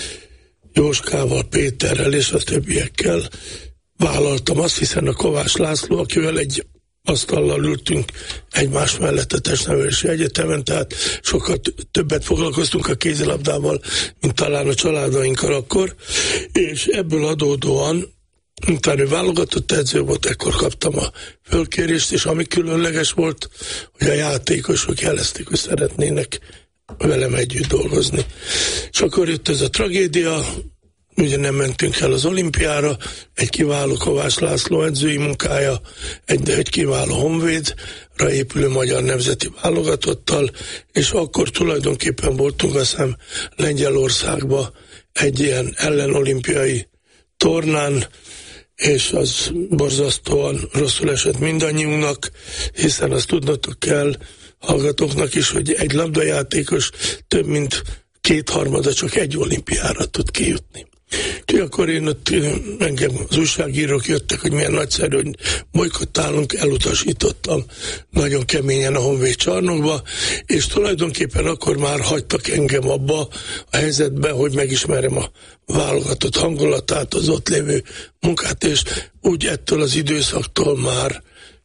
Jóskával, Péterrel és a többiekkel vállaltam azt, hiszen a Kovács László, akivel egy asztallal ültünk egymás mellett a Testnevelési Egyetemen, tehát sokkal többet foglalkoztunk a kézilabdával, mint talán a családainkkal akkor, és ebből adódóan, miután ő válogatott edző volt, ekkor kaptam a fölkérést, és ami különleges volt, hogy a játékosok jelezték, hogy szeretnének velem együtt dolgozni. És akkor jött ez a tragédia, ugye nem mentünk el az olimpiára, egy kiváló Kovács László edzői munkája, egy, egy kiváló Honvédra épülő magyar nemzeti válogatottal, és akkor tulajdonképpen voltunk azt hiszem Lengyelországban egy ilyen ellenolimpiai tornán, és az borzasztóan rosszul esett mindannyiunknak, hiszen azt tudnotok kell, hallgatóknak is, hogy egy labdajátékos több mint kétharmada csak egy olimpiára tud kijutni. Úgyhogy akkor én ott, engem az újságírók jöttek, hogy milyen nagyszerű, hogy bolykottálunk, elutasítottam nagyon keményen a Honvéd csarnokba, és tulajdonképpen akkor már hagytak engem abba a helyzetbe, hogy megismerem a válogatott hangulatát, az ott lévő munkát, és úgy ettől az időszaktól már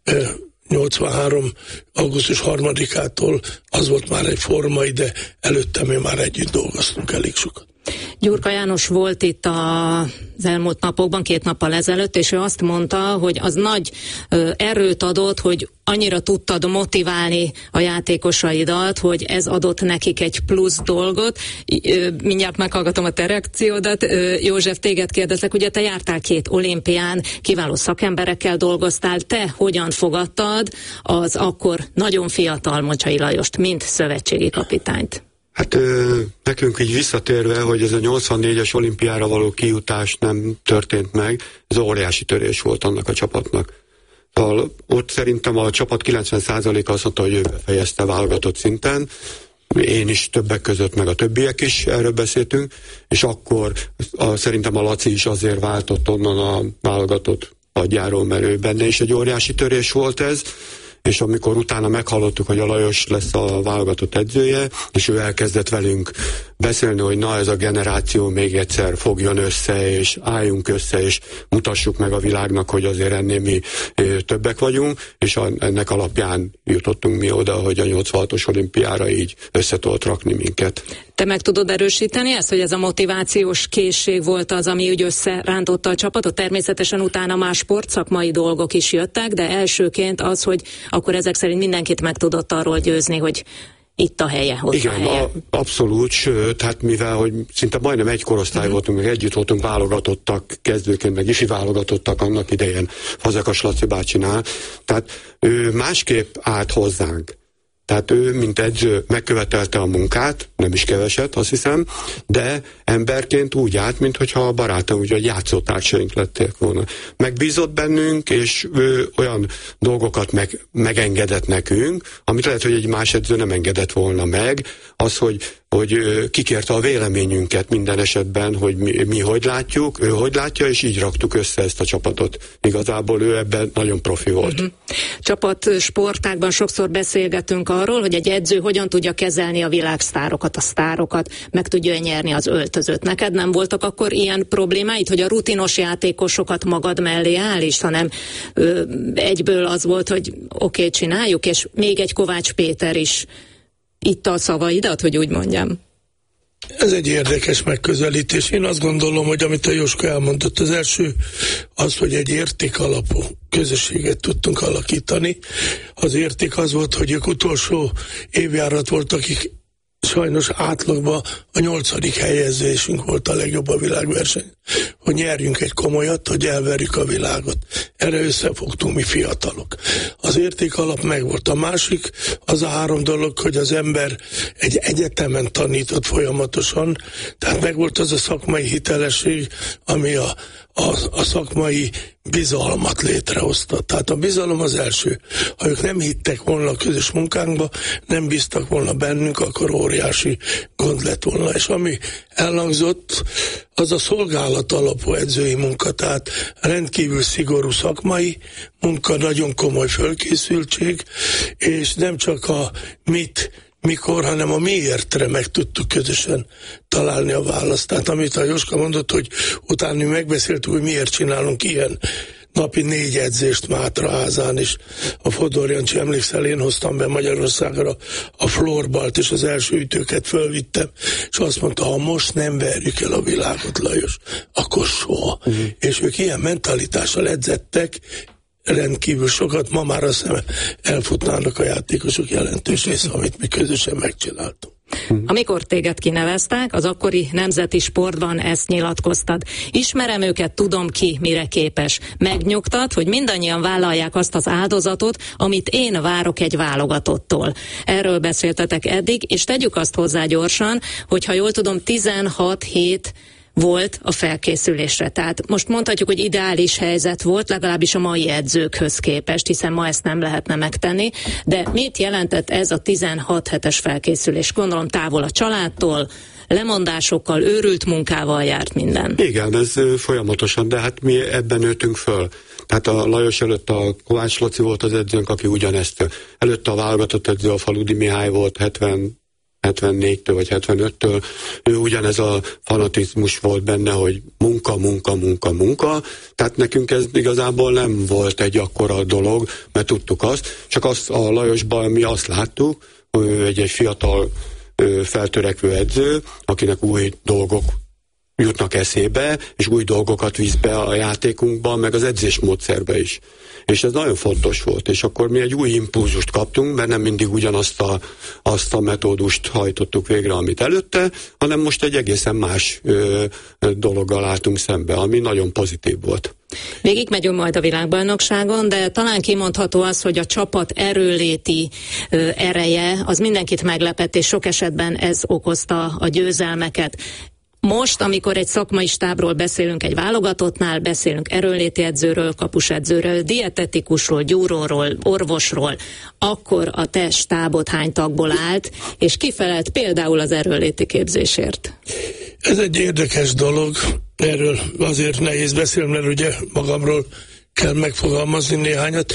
nyolcvanhárom. augusztus harmadikától az volt már egy formai, de előtte mi már együtt dolgoztunk elég sokat. Gyurka János volt itt a, az elmúlt napokban, két nappal ezelőtt, és ő azt mondta, hogy az nagy ö, erőt adott, hogy annyira tudtad motiválni a játékosaidat, hogy ez adott nekik egy plusz dolgot. Ö, mindjárt meghallgatom a te reakciódat. Ö, József, téged kérdezlek, ugye te jártál két olimpián, kiváló szakemberekkel dolgoztál, te hogyan fogadtad az akkor nagyon fiatal Mocsai Lajost, mint szövetségi kapitányt? Hát ö, nekünk így visszatérve, hogy ez a nyolcvannégyes olimpiára való kijutás nem történt meg, ez óriási törés volt annak a csapatnak. Szóval ott szerintem a csapat kilencven százaléka azt mondta, hogy ő befejezte válogatott szinten, én is többek között, meg a többiek is erről beszéltünk, és akkor a, szerintem a Laci is azért váltott onnan a válogatott padjáról, mert ő benne is egy óriási törés volt ez, és amikor utána meghallottuk, hogy a Lajos lesz a válogatott edzője, és ő elkezdett velünk beszélni, hogy na ez a generáció még egyszer fogjon össze, és álljunk össze, és mutassuk meg a világnak, hogy azért ennél mi többek vagyunk, és a, ennek alapján jutottunk mi oda, hogy a nyolcvanhatos olimpiára így össze tudott rakni minket. Te meg tudod erősíteni ezt, hogy ez a motivációs készség volt az, ami úgy összerántotta a csapatot? Természetesen utána más sportszakmai dolgok is jöttek, de elsőként az, hogy akkor ezek szerint mindenkit meg tudott arról győzni, hogy itt a helye, ott igen, a helye. A, abszolút, sőt, hát mivel, hogy szinte majdnem egy korosztály uh-huh. voltunk, meg együtt voltunk válogatottak, kezdőként, meg ifi válogatottak annak idején Fazekas Laci bácsinál, tehát ő másképp állt hozzánk. Tehát ő, mint edző, megkövetelte a munkát, nem is keveset, azt hiszem, de emberként úgy állt, mintha a barátom, úgy, hogy játszótársaink lették volna. Megbízott bennünk, és ő olyan dolgokat meg, megengedett nekünk, amit lehet, hogy egy más edző nem engedett volna meg, az, hogy hogy kikérte a véleményünket minden esetben, hogy mi, mi hogy látjuk, ő hogy látja, és így raktuk össze ezt a csapatot. Igazából ő ebben nagyon profi volt. Uh-huh. Csapat sportákban sokszor beszélgetünk arról, hogy egy edző hogyan tudja kezelni a világsztárokat, a sztárokat, meg tudja nyerni az öltözőt. Neked nem voltak akkor ilyen problémáid, hogy a rutinos játékosokat magad mellé állíts, hanem ö, egyből az volt, hogy oké, okay, csináljuk, és még egy Kovács Péter is itt a szavaidat, hogy úgy mondjam. Ez egy érdekes megközelítés. Én azt gondolom, hogy amit a Jóska elmondott, az első az, hogy egy értékalapú közösséget tudtunk alakítani. Az érték az volt, hogy ők utolsó évjárat volt, akik sajnos átlagban a nyolcadik helyezésünk volt a legjobb a világverseny, hogy nyerjünk egy komolyat, hogy elverjük a világot. Erre összefogtunk mi fiatalok. Az értékalap megvolt. A másik, az a három dolog, hogy az ember egy egyetemen tanított folyamatosan, tehát megvolt az a szakmai hitelesség, ami a, a, a szakmai bizalmat létrehozta. Tehát a bizalom az első. Ha ők nem hittek volna a közös munkánkba, nem bíztak volna bennünk, akkor óriási gond lett volna. És ami elhangzott, az a szolgálat alapú edzői munka, tehát rendkívül szigorú szakmai munka, nagyon komoly fölkészültség, és nem csak a mit, mikor, hanem a miértre meg tudtuk közösen találni a választ. Tehát amit a Jóska mondott, hogy utána mi megbeszéltük, hogy miért csinálunk ilyen napi négy edzést Mátraházán, és a Fodor Jancsi, emlékszel, én hoztam be Magyarországra a florbalt, és az első ütőket fölvittem, és azt mondta, ha most nem verjük el a világot, Lajos, akkor soha. Uh-huh. És ők ilyen mentalitással edzettek, rendkívül sokat, ma már azt hiszem elfutnának a játékosok jelentős része, amit mi közösen megcsináltunk. Amikor téged kineveztek, az akkori nemzeti sportban ezt nyilatkoztad. Ismerem őket, tudom ki, mire képes. Megnyugtat, hogy mindannyian vállalják azt az áldozatot, amit én várok egy válogatottól. Erről beszéltetek eddig, és tegyük azt hozzá gyorsan, hogy ha jól tudom, tizenhat hét volt a felkészülésre. Tehát most mondhatjuk, hogy ideális helyzet volt, legalábbis a mai edzőkhöz képest, hiszen ma ezt nem lehetne megtenni, de mit jelentett ez a tizenhat hetes felkészülés? Gondolom távol a családtól, lemondásokkal, őrült munkával járt minden. Igen, ez folyamatosan, de hát mi ebben nőttünk föl. Tehát a Lajos előtt a Kovács Laci volt az edzőnk, aki ugyanezt. Előtte a válogatott edző a Faludi Mihály volt hetven hetvennégytől vagy hetvenöttől, ő ugyanez a fanatizmus volt benne, hogy munka, munka, munka, munka, tehát nekünk ez igazából nem volt egy akkora dolog, mert tudtuk azt, csak azt a Lajosban mi azt láttuk, hogy ő egy, egy fiatal feltörekvő edző, akinek új dolgok jutnak eszébe, és új dolgokat visz be a játékunkba, meg az edzésmódszerbe is. És ez nagyon fontos volt, és akkor mi egy új impulzust kaptunk, mert nem mindig ugyanazt a, azt a metódust hajtottuk végre, amit előtte, hanem most egy egészen más ö, dologgal álltunk szembe, ami nagyon pozitív volt. Végig megyünk majd a világbajnokságon, de talán kimondható az, hogy a csapat erőléti ö, ereje, az mindenkit meglepett, és sok esetben ez okozta a győzelmeket. Most, amikor egy szakmai stábról beszélünk, egy válogatottnál, beszélünk erőnléti edzőről, kapusedzőről, dietetikusról, gyúróról, orvosról, akkor a te stábod hány tagból állt, és kifelelt például az erőnléti képzésért? Ez egy érdekes dolog, erről azért nehéz beszélni, mert ugye magamról kell megfogalmazni néhányat.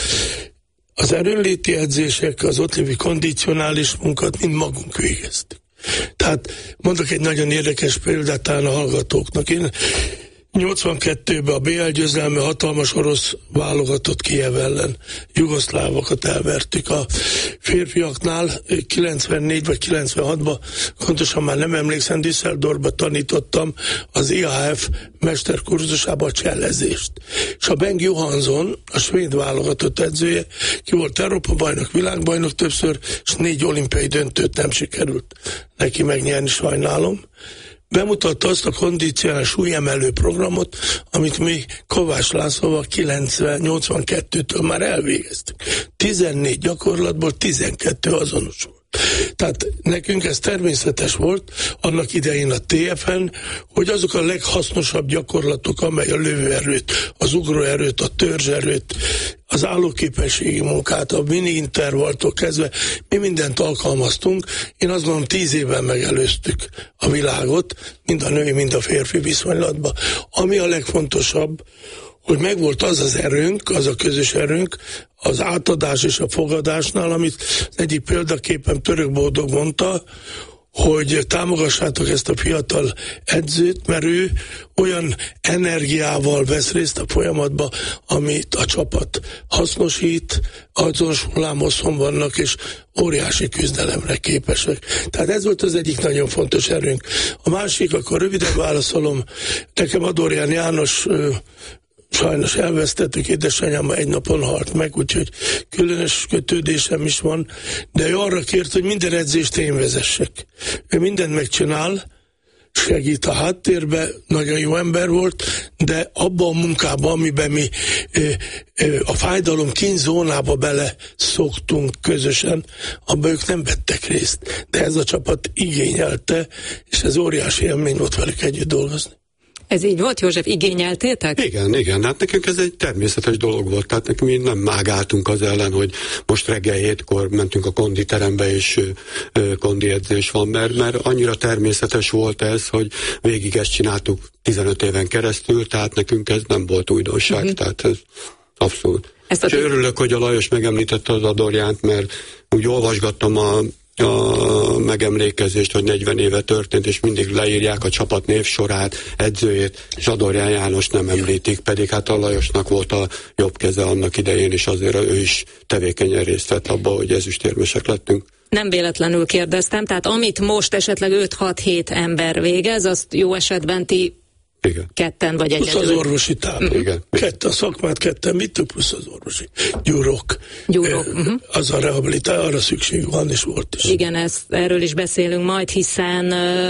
Az erőnléti edzések, az ott lévő kondicionális munkát mind magunk végeztük. Tehát mondok egy nagyon érdekes példát talán a hallgatóknak. Én nyolcvankettőben a bé el győzelme hatalmas orosz válogatott Kijev ellen. Jugoszlávokat elvertük a férfiaknál. kilencvennégy vagy kilencvenhatban, pontosan már nem emlékszem, Düsseldorfba tanítottam az i há ef mesterkurzusában a csellezést. És a Bengt Johansson, a svéd válogatott edzője, ki volt Európa bajnok, világbajnok többször, és négy olimpiai döntőt nem sikerült neki megnyerni, sajnálom. Bemutatta azt a kondicionális súlyemelő programot, amit mi Kovács Lászlóval kilencven nyolcvankettőtől már elvégeztük. tizennégy gyakorlatból tizenkettő azonos volt. Tehát nekünk ez természetes volt annak idején a té ef en, hogy azok a leghasznosabb gyakorlatok, amely a lövőerőt, az ugróerőt, a törzserőt, az állóképességi munkát, a mini intervalltól kezdve mi mindent alkalmaztunk. Én azt gondolom, tíz évben megelőztük a világot, mind a női, mind a férfi viszonylatban. Ami a legfontosabb, hogy megvolt az az erőnk, az a közös erőnk, az átadás és a fogadásnál, amit az egyik példaképpen Török Boldog mondta, hogy támogassátok ezt a fiatal edzőt, mert ő olyan energiával vesz részt a folyamatba, amit a csapat hasznosít, azonos hullámoszon vannak, és óriási küzdelemre képesek. Tehát ez volt az egyik nagyon fontos erőnk. A másik, akkor röviden válaszolom, nekem Adorján János sajnos elvesztettük, édesanyám egy napon halt meg, úgyhogy különös kötődésem is van, de ő arra kért, hogy minden edzést én vezessek. Ő mindent megcsinál, segít a háttérbe, nagyon jó ember volt, de abban a munkában, amiben mi ö, ö, a fájdalom kínzónába bele szoktunk közösen, abban ők nem vettek részt. De ez a csapat igényelte, és ez óriási élmény volt velük együtt dolgozni. Ez így volt, József, igényeltétek? Igen, igen, hát nekünk ez egy természetes dolog volt, tehát nekünk mi nem mágáltunk az ellen, hogy most reggel hétkor mentünk a konditerembe, és ö, kondi edzés van, mert, mert annyira természetes volt ez, hogy végig ezt csináltuk tizenöt éven keresztül, tehát nekünk ez nem volt újdonság, uh-huh. tehát ez abszolút. És t- örülök, hogy a Lajos megemlítette az Adorjánt, mert úgy olvasgattam a a megemlékezést, hogy negyven éve történt, és mindig leírják a csapat névsorát, edzőjét, és Adorján János nem említik, pedig hát a Lajosnak volt a jobb keze annak idején, és azért ő is tevékenyen részt vett abba, hogy ezüstérmesek lettünk. Nem véletlenül kérdeztem, tehát amit most esetleg öt-hat-hét ember végez, azt jó esetben ti igen. ketten vagy egyedül. Plusz az orvosi táp. Mm. Igen. Kette a szakmát, ketten, mit több plusz az orvosi. Gyúrok. Gyúrok. E, uh-huh. Az a rehabilitál, arra szükség van, és volt is. Igen, ezt, erről is beszélünk majd, hiszen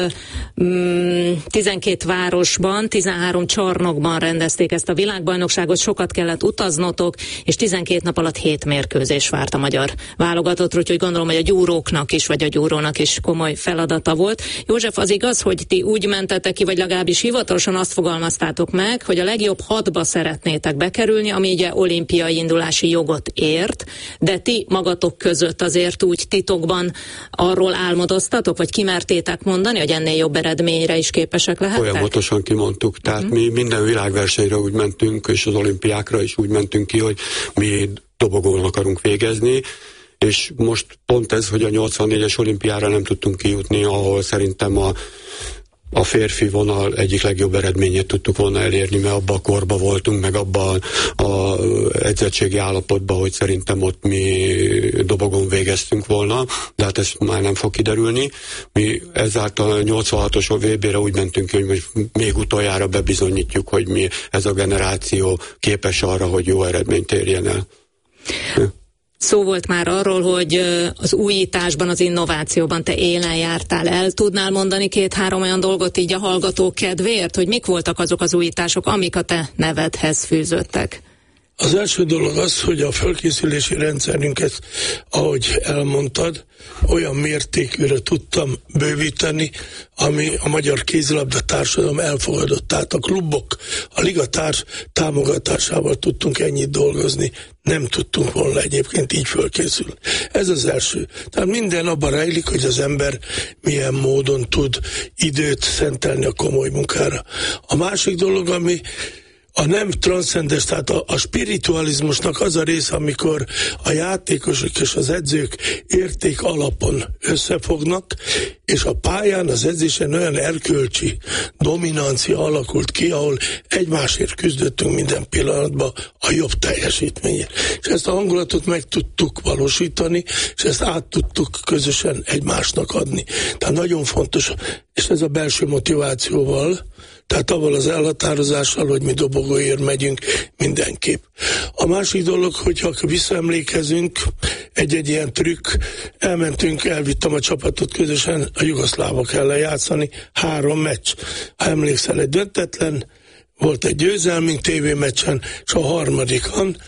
uh, tizenkét városban, tizenhárom csarnokban rendezték ezt a világbajnokságot, sokat kellett utaznotok, és tizenkét nap alatt hét mérkőzés várt a magyar válogatottra, úgyhogy gondolom, hogy a gyúróknak is, vagy a gyúrónak is komoly feladata volt. József, az igaz, hogy ti úgy mentetek ki, vagy legalábbis hivatalosan azt azt fogalmaztátok meg, hogy a legjobb hatba szeretnétek bekerülni, ami ugye olimpiai indulási jogot ért, de ti magatok között azért úgy titokban arról álmodoztatok, vagy kimertétek mondani, hogy ennél jobb eredményre is képesek lehettek? Folyamatosan kimondtuk. Tehát uh-huh. mi minden világversenyre úgy mentünk, és az olimpiákra is úgy mentünk ki, hogy mi dobogón akarunk végezni, és most pont ez, hogy a nyolcvannégyes olimpiára nem tudtunk kijutni, ahol szerintem a, a férfi vonal egyik legjobb eredményét tudtuk volna elérni, mert abban a korban voltunk, meg abban a edzettségi állapotban, hogy szerintem ott mi dobogon végeztünk volna, de hát ez már nem fog kiderülni. Mi ezáltal a nyolcvanhatos vé bé-re úgy mentünk ki, hogy most még utoljára bebizonyítjuk, hogy mi ez a generáció képes arra, hogy jó eredményt érjen el. Szó volt már arról, hogy az újításban, az innovációban te élen jártál. El tudnál mondani két-három olyan dolgot így a hallgatók kedvéért, hogy mik voltak azok az újítások, amik a te nevedhez fűződtek? Az első dolog az, hogy a felkészülési rendszerünket, ahogy elmondtad, olyan mértékűre tudtam bővíteni, ami a magyar kézilabda társadalom elfogadott. Tehát a klubok, a ligatárs támogatásával tudtunk ennyit dolgozni, nem tudtunk volna egyébként így fölkészülni. Ez az első. Tehát minden abban rejlik, hogy az ember milyen módon tud időt szentelni a komoly munkára. A másik dolog, ami a nem transzcendes, tehát a, a spiritualizmusnak az a része, amikor a játékosok és az edzők érték alapon összefognak, és a pályán, az edzésen olyan erkölcsi dominancia alakult ki, ahol egymásért küzdöttünk minden pillanatban a jobb teljesítményért. És ezt a hangulatot meg tudtuk valósítani, és ezt át tudtuk közösen egymásnak adni. Tehát nagyon fontos, és ez a belső motivációval, tehát avval az elhatározással, hogy mi dobogóért megyünk mindenképp. A másik dolog, hogyha visszaemlékezünk, egy-egy ilyen trükk, elmentünk, elvittem a csapatot közösen a jugoszlávok ellen játszani, három meccs. Ha emlékszel, egy döntetlen, volt egy győzelmünk tévémeccsen, és a harmadikon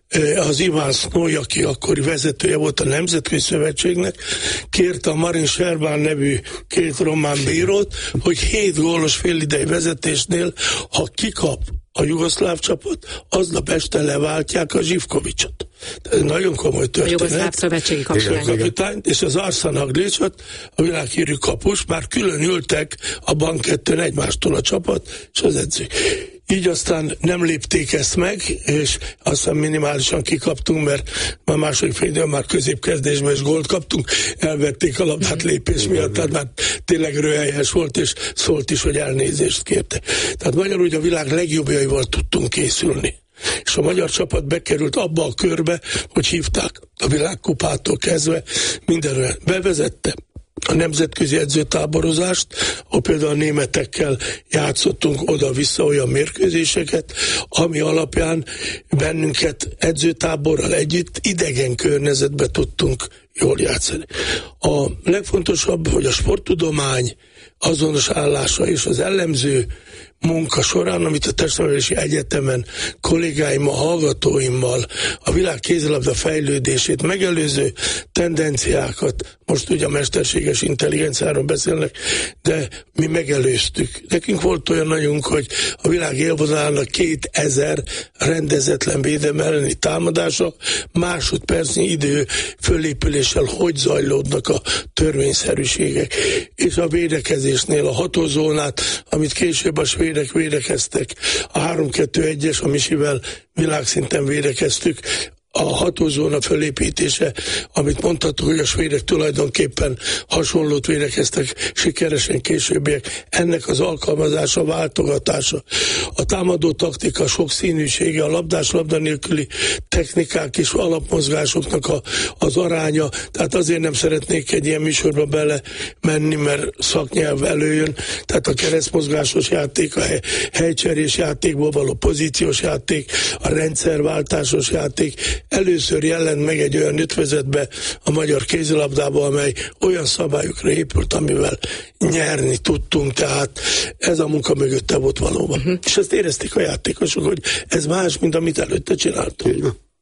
az Iván Snoy, aki akkori vezetője volt a Nemzetközi Szövetségnek, kérte a Marin Serban nevű két román bírót, hogy hét gólos félidei vezetésnél, ha kikap a jugoszláv csapat, aznap este leváltják a Zsivkovicsot. Ez nagyon komoly történet. A jugoszláv szövetségi kapitány. És az Arsan Haglicsot, a világhírű kapus, már külön ültek a bankettőn egymástól a csapat és az edzők. Így aztán nem lépték ezt meg, és aztán minimálisan kikaptunk, mert a második fél időn már középkezdésben is gólt kaptunk, elvették a labdát lépés miatt, tehát már tényleg röhelyes volt, és szólt is, hogy elnézést kérte. Tehát magyarul, hogy a világ legjobbjaival tudtunk készülni. És a magyar csapat bekerült abba a körbe, hogy hívták a világkupától kezdve, mindenre bevezette a nemzetközi edzőtáborozást, ahol például a németekkel játszottunk oda-vissza olyan mérkőzéseket, ami alapján bennünket edzőtáborral együtt idegen környezetbe tudtunk jól játszani. A legfontosabb, hogy a sporttudomány azonos állása és az ellenző munka során, amit a Testnevelési Egyetemen kollégáimmal, hallgatóimmal a világ kézilabda fejlődését megelőző tendenciákat, most ugye a mesterséges intelligenciáról beszélnek, de mi megelőztük. Nekünk volt olyan nagyunk, hogy a világ élvonalának kétezer rendezetlen védelem elleni támadása másodpercnyi idő fölépüléssel hogy zajlódnak a törvényszerűségek. És a védekezésnél a hatózónát, amit később a svédek védekeztek, a három kettő egyes, a Misivel világszinten védekeztük, a hatózóna fölépítése, amit mondhatok, hogy a svédek tulajdonképpen hasonlót védekeztek sikeresen későbbiek, ennek az alkalmazása, váltogatása, a támadó taktika sokszínűsége, a labdás labda nélküli technikák és alapmozgásoknak a, az aránya, tehát azért nem szeretnék egy ilyen műsorba bele menni, mert szaknyelv előjön, tehát a keresztmozgásos játék, a hely, helycserés játékból való pozíciós játék, a rendszerváltásos játék, először jelent meg egy olyan ötvezetbe a magyar kézilabdába, amely olyan szabályokra épült, amivel nyerni tudtunk, tehát ez a munka mögötte volt valóban. Uh-huh. És ezt érezték a játékosok, hogy ez más, mint amit előtte csináltunk.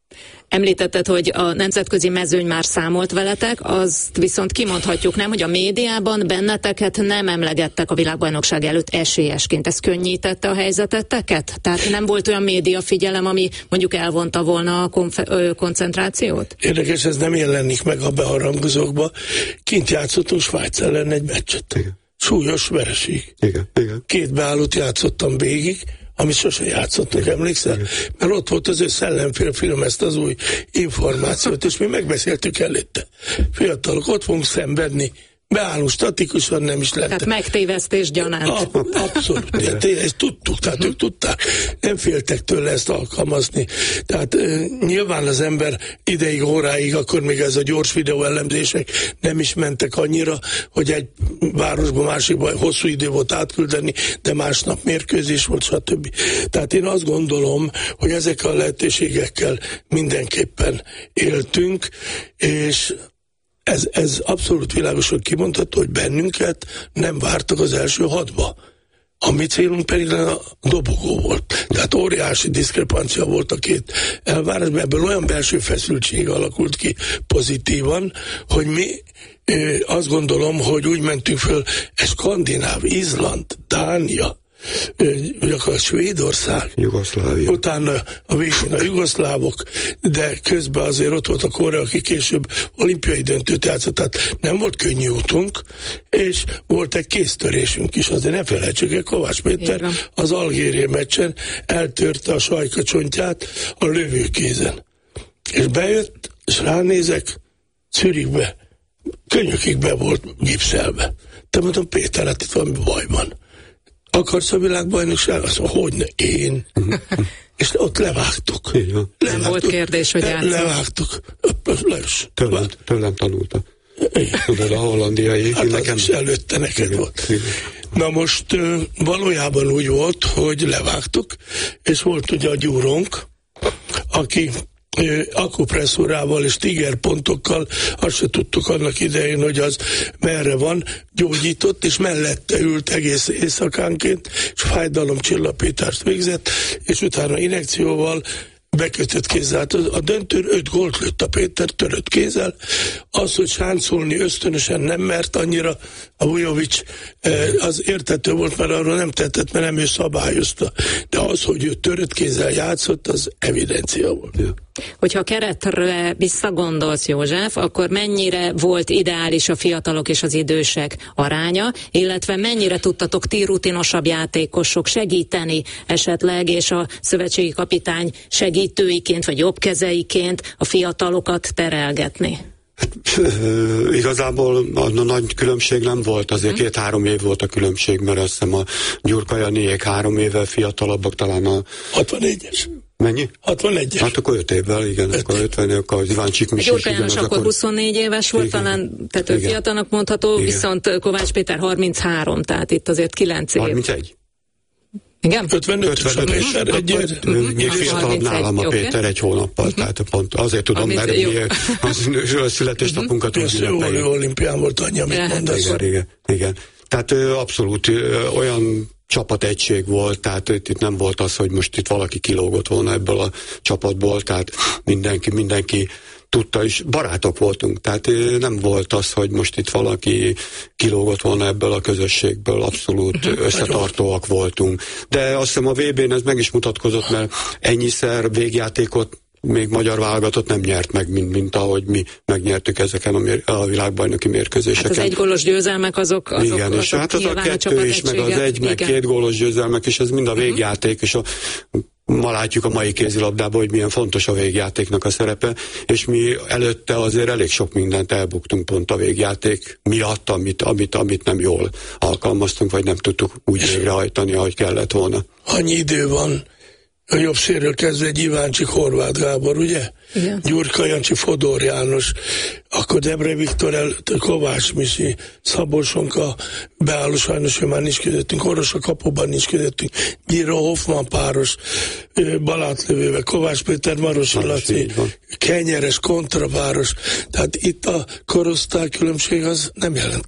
Említetted, hogy a nemzetközi mezőny már számolt veletek, azt viszont kimondhatjuk, nem, hogy a médiában benneteket nem emlegettek a világbajnokság előtt esélyesként. Ez könnyítette a helyzeteteket? Tehát nem volt olyan média figyelem, ami mondjuk elvonta volna a konfe- ö, koncentrációt? Érdekes, ez nem jelenik meg a beharangozókba. Kint játszottunk Svájc ellen egy meccset. Igen. Súlyos vereség. Igen, igen. Két beállót játszottam végig, amit sose játszottunk, emlékszel? Igen. Mert ott volt az ő szellemfilm, film, ezt az új információt, és mi megbeszéltük előtte. Fiatalok, ott fogunk szenvedni, beállunk statikusan, nem is lehet. Tehát megtévesztés gyanánt. A, abszolút. Tehát ezt tudtuk, tehát ők tudták. Nem féltek tőle ezt alkalmazni. Tehát e, nyilván az ember ideig, óráig, akkor még ez a gyors videó elemzések nem is mentek annyira, hogy egy városba, másikba hosszú idő volt átküldeni, de másnap mérkőzés volt, stb. Tehát én azt gondolom, hogy ezekkel a lehetőségekkel mindenképpen éltünk, és Ez, ez abszolút világosan kimondható, hogy bennünket nem vártak az első hatba. A mi célunk pedig a dobogó volt. Tehát óriási diszkrepancia volt a két elvárásban, ebből olyan belső feszültség alakult ki pozitívan, hogy mi ö, azt gondolom, hogy úgy mentünk föl, ez Skandináv, Izland, Dánia, vagy akár Svédország, Jugoszlávia. Utána a végén a jugoszlávok, de közben azért ott volt a Korea, aki később olimpiai döntőt játszott, tehát nem volt könnyű útunk, és volt egy kéztörésünk is, azért ne felejtsük el, Kovács Péter az algériai meccsen eltörte a sajkacsontját a lövőkézen. És bejött, és ránézek, Zürichbe, könyökig be volt gipszelve. Te mondom, Péter, hát itt valami baj van. Akarsz a világbajnokság? Azt mondja, hogy ne, én. És ott levágtuk. levágtuk. Nem volt kérdés, hogy játszom. Levágtuk. Tőlem, tőlem tanulta. Tudod, a hollandiai. Hát nekem is előtte neked igen, volt. Igen. Na most valójában úgy volt, hogy levágtuk, és volt ugye a gyúrónk, aki akupresszorával és tigerpontokkal, azt se tudtuk annak idején, hogy az merre van, gyógyított, és mellette ült egész éjszakánként, és fájdalomcsillapítást végzett, és utána injekcióval bekötött kézzel. A döntőn öt gólt lőtt a Péter, törött kézzel. Az, hogy sáncolni ösztönösen nem mert annyira, a Vujovic az értető volt, mert arról nem tettett, mert nem ő szabályozta. De az, hogy ő törött kézzel játszott, az evidencia volt. Ja. Hogyha keretre visszagondolsz, József, akkor mennyire volt ideális a fiatalok és az idősek aránya, illetve mennyire tudtatok ti rutinosabb játékosok segíteni esetleg, és a szövetségi kapitány segítőiként, vagy jobbkezeiként a fiatalokat terelgetni? Igazából a nagy különbség nem volt, azért hmm. két-három év volt a különbség, mert azt hiszem a Gyurka Janiék három évvel fiatalabbak, talán a... hatvanegyes. Mennyi? hatvanegyes. Hát akkor öt évvel, igen, öt. Akkor ötven, akkor Iváncsik Misis. Gyurka János akkor, akkor huszonnégy éves volt, igen, talán, tehát ő fiatalnak mondható, igen, viszont Kovács Péter harminchárom, tehát itt azért kilenc év. harmincegy. Igen? ötvenöt. Még fiatalabb nálam a Péter egy hónappal, tehát pont azért tudom, mert mi a születésnapunkat úgy ünnepeljük. Olimpián volt annyi, amit mondasz. Igen, igen, igen. Tehát abszolút olyan csapategység volt, tehát itt nem volt az, hogy most itt valaki kilógott volna ebből a csapatból, tehát mindenki, mindenki tudta, és barátok voltunk, tehát nem volt az, hogy most itt valaki kilógott volna ebből a közösségből, abszolút összetartóak voltunk. De azt hiszem a vé bén ez meg is mutatkozott, mert ennyiszer végjátékot még magyar válogatott nem nyert meg, mint, mint ahogy mi megnyertük ezeken a, mér, a világbajnoki mérkőzéseken. Hát az egy gólos győzelmek azok, azok, igen, azok és hát az a kettő is, meg az egy, meg igen, két gólos győzelmek, és ez mind a végjáték, és a ma látjuk a mai kézilabdában, hogy milyen fontos a végjátéknak a szerepe, és mi előtte azért elég sok mindent elbuktunk pont a végjáték miatt, amit, amit, amit nem jól alkalmaztunk, vagy nem tudtuk úgy végrehajtani, ahogy kellett volna. Annyi idő van, a jobb szélről kezdve egy Iváncsik, Horváth Gábor, ugye? Igen. Gyurka Jancsi, Fodor János, akkor Debre Viktor előtt, Kovács Misi, Szabolcsonka beálló, sajnos ő már nincs közöttünk, Orosz a kapuban nincs közöttünk, Gyiro Hoffman páros, Balátlövővel, Kovács Péter, Maros Laci, Kenyeres kontrapáros, tehát itt a korosztály különbség az nem jelentkezett.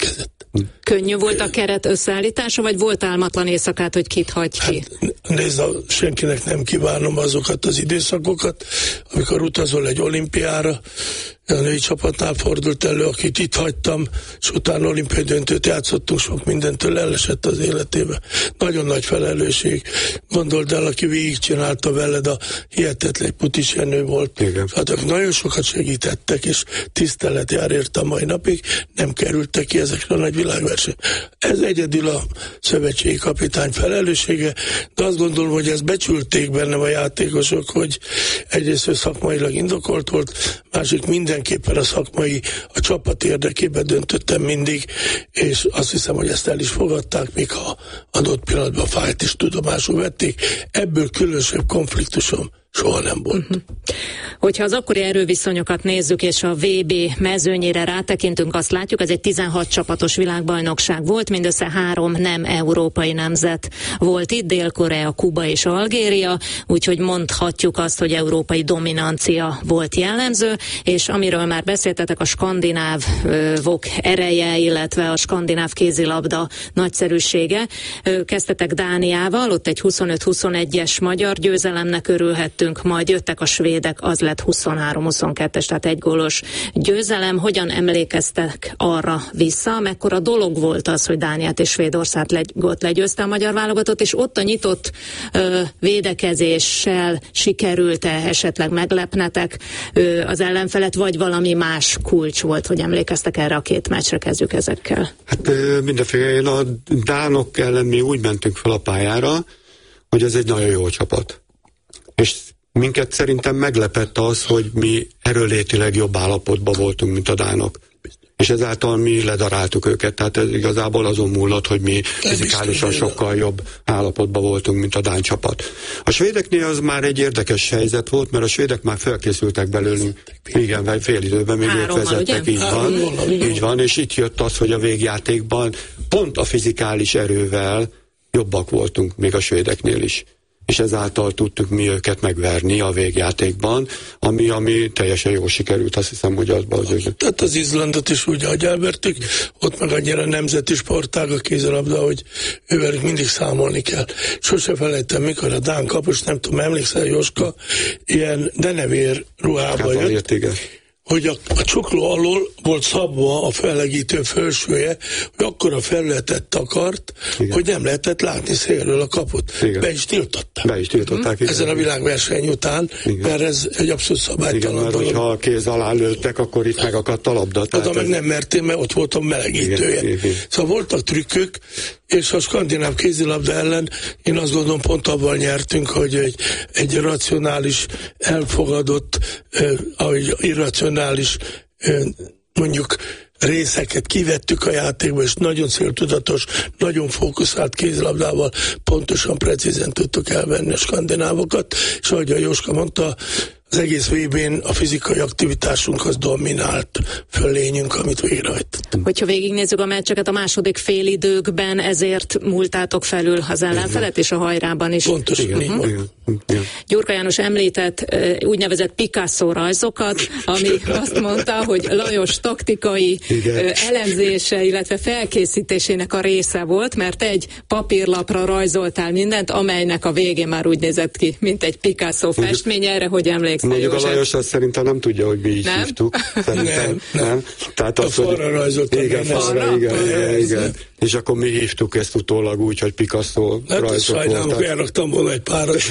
Könnyű volt a keret összeállítása, vagy volt álmatlan éjszakát, hogy kit hagy ki? Hát, nézd, senkinek nem kívánom azokat az időszakokat, amikor utazol egy olimpiára, a női csapatnál fordult elő, akit itt hagytam, és utána olimpiai döntőt játszottunk, sok mindentől elesett az életébe. Nagyon nagy felelősség. Gondold el, aki végigcsinálta veled, a hihetetlen Putis Jenő volt. Hát nagyon sokat segítettek, és tisztelet jár érte a mai napig, nem kerültek ki ezekre a nagy világverseny. Ez egyedül a szövetségi kapitány felelőssége, de azt gondolom, hogy ezt becsülték bennem a játékosok, hogy egyrészt szakmailag indokolt volt, másik mindenképpen a szakmai, a csapat érdekében döntöttem mindig, és azt hiszem, hogy ezt el is fogadták, még ha adott pillanatban fájt is tudomásul vették. Ebből különösebb konfliktusom soha nem volt. Uh-huh. Hogyha az akkori erőviszonyokat nézzük, és a vé bé mezőnyére rátekintünk, azt látjuk, ez egy tizenhat csapatos világbajnokság volt, mindössze három nem európai nemzet volt itt, Dél-Korea, Kuba és Algéria, úgyhogy mondhatjuk azt, hogy európai dominancia volt jellemző, és amiről már beszéltetek, a skandinávok ereje, illetve a skandináv kézilabda nagyszerűsége. Kezdtetek Dániával, ott egy huszonöt huszonegyes magyar győzelemnek örülhet, majd jöttek a svédek, az lett huszonhárom huszonkettes, tehát egy gólos győzelem. Hogyan emlékeztek arra vissza, mekkora dolog volt az, hogy Dániát és Svédországot legy, legyőzte a magyar válogatott, és ott a nyitott ö, védekezéssel sikerült-e esetleg meglepnetek ö, az ellenfelet, vagy valami más kulcs volt, hogy emlékeztek erre a két meccsre? Kezdjük ezekkel. Hát mindenféle, a dánok ellen mi úgy mentünk fel a pályára, hogy ez egy nagyon jó csapat. És minket szerintem meglepett az, hogy mi erőlétileg jobb állapotban voltunk, mint a dánok. És ezáltal mi ledaráltuk őket, tehát ez igazából azon múlott, hogy mi fizikálisan sokkal jobb állapotban voltunk, mint a dán csapat. A svédeknél az már egy érdekes helyzet volt, mert a svédek már felkészültek belőlünk, igen, vagy fél időben még ők vezettek, így van, így van, és itt jött az, hogy a végjátékban pont a fizikális erővel jobbak voltunk, még a svédeknél is. És ezáltal tudtuk mi őket megverni a végjátékban, ami, ami teljesen jól sikerült, azt hiszem, hogy azban az őket. Tehát az Izlandot is úgy, ahogy elvertük, ott meg annyira nemzeti sportág a kézilabda, hogy ővelük mindig számolni kell. Sose felejtem, mikor a dán kapus, nem tudom, emlékszel, Jóska, ilyen denevér ruhába jött, igen, hogy a, a csukló alól volt szabva a fellegítő felsője, hogy akkor a felületet takart, igen, hogy nem lehetett látni szélről a kaput. Igen. Be is tiltották. Be is tiltották. Hmm. Ezen a világverseny után, igen, mert ez egy abszolút szabálytalan. Igen, mert hogyha a kéz alá lőttek, akkor itt megakadt a labda. Oda meg ez... nem mertél, mert ott volt a melegítője. Igen, igen. Szóval voltak trükkök, és a skandináv kézilabda ellen én azt gondolom pont abban nyertünk, hogy egy, egy racionális, elfogadott, eh, ahogy irracionális eh, mondjuk részeket kivettük a játékba, és nagyon céltudatos, nagyon fókuszált kézilabdával pontosan, precízen tudtuk elvenni a skandinávokat, és ahogy a Jóska mondta, az egész vé bén a fizikai aktivitásunk az dominált fölényünk, amit végrehajtottunk. Hogyha végignézzük a meccseket a második félidőkben, ezért múltátok felül az ellenfelet, és a hajrában is. Pontosan, uh-huh. így van. Gyurka János említett úgynevezett Picasso rajzokat, ami azt mondta, hogy Lajos taktikai igen. elemzése, illetve felkészítésének a része volt, mert egy papírlapra rajzoltál mindent, amelynek a végén már úgy nézett ki, mint egy Picasso festmény. Erre hogy emlékszel? Mondjuk a Lajos azt szerintem nem tudja, hogy mi így nem? hívtuk. Szerintem, nem, nem. nem. Tehát a falra rajzoltam. Igen, falra, igen, igen, igen. És akkor mi hívtuk ezt utólag úgy, hogy Picasso hát rajzok voltak. Sajnálom, elraktam volna egy párat.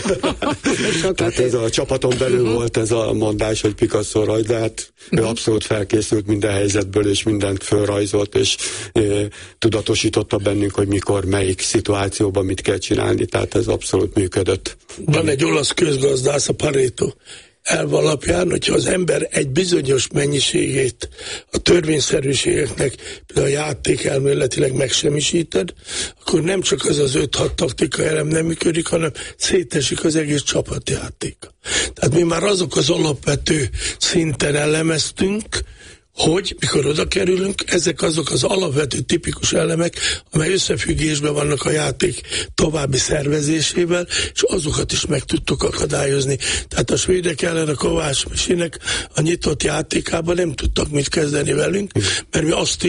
Tehát ez a csapaton belül uh-huh. volt ez a mondás, hogy Picasso rajz, de hát uh-huh. ő abszolút felkészült minden helyzetből, és mindent fölrajzolt, és e, tudatosította bennünk, hogy mikor, melyik szituációban mit kell csinálni, tehát ez abszolút működött. Van egy olasz közgazdász, a Pareto elv alapján, hogyha az ember egy bizonyos mennyiségét a törvényszerűségeknek, például a játék elméletileg megsemmisíted, akkor nem csak az az öt-hat taktika elem nem működik, hanem szétesik az egész csapatjáték. Tehát mi már azok az alapvető szinten elemeztünk, hogy mikor oda kerülünk, ezek azok az alapvető tipikus elemek, amely összefüggésben vannak a játék további szervezésével, és azokat is meg tudtuk akadályozni. Tehát a svédek ellen a Kovács Misinek a nyitott játékában nem tudtak mit kezdeni velünk, mert mi azt is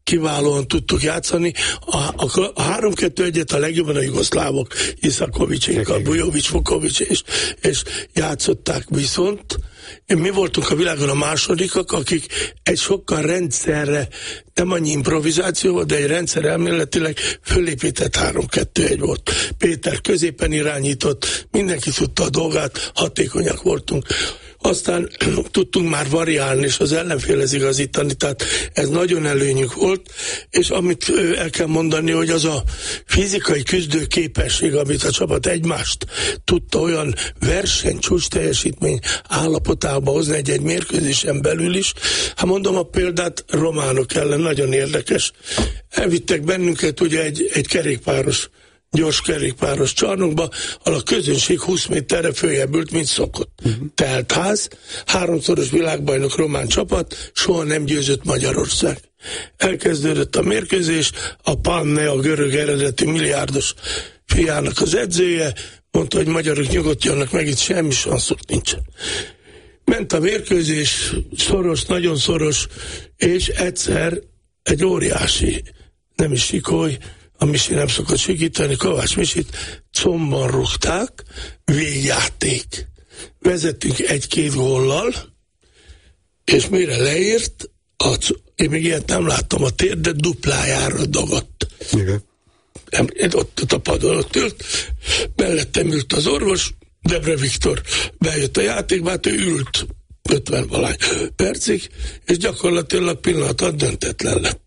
kiválóan tudtuk játszani. A, a, a három kettő egyet a legjobban a jugoszlávok, Iszakovicsékkal, Bujovic, Vukovic, és, és játszották, viszont mi voltunk a világon a másodikak, akik egy sokkal rendszerre, nem annyi improvizációval, de egy rendszer elméletileg fölépített három kettő egy volt. Péter középen irányított, mindenki tudta a dolgát, hatékonyak voltunk. Aztán tudtunk már variálni, és az ellenfélhez igazítani, tehát ez nagyon előnyük volt, és amit el kell mondani, hogy az a fizikai küzdő képesség, amit a csapat egymást tudta olyan verseny, csúcs teljesítmény állapotába hozni egy-egy mérkőzésen belül is. Hát mondom a példát románok ellen, nagyon érdekes. Elvittek bennünket ugye egy, egy kerékpáros gyors kerékpáros csarnokba, ahol a közönség húsz méterre följebb ült, mint szokott. Uh-huh. Teltház, háromszoros világbajnok román csapat, soha nem győzött Magyarország. Elkezdődött a mérkőzés, a Panne, a görög eredetű milliárdos fiának az edzője, mondta, hogy magyarok nyugodjanak meg, itt semmi sanszuk nincsen. Ment a mérkőzés, szoros, nagyon szoros, és egyszer egy óriási, nem is Sikoly, a Misi nem szokott sikítani, Kovács Misit combban rúgták, végjáték. Vezettünk egy-két góllal, és mire leírt, a, én még ilyet nem láttam, a térdet duplájára dagott. Igen. Ott, ott a padon ott ült, mellettem ült az orvos, Debre Viktor bejött a játékba, hát ő ült ötven valány percig, és gyakorlatilag pillanat alatt döntetlen lett.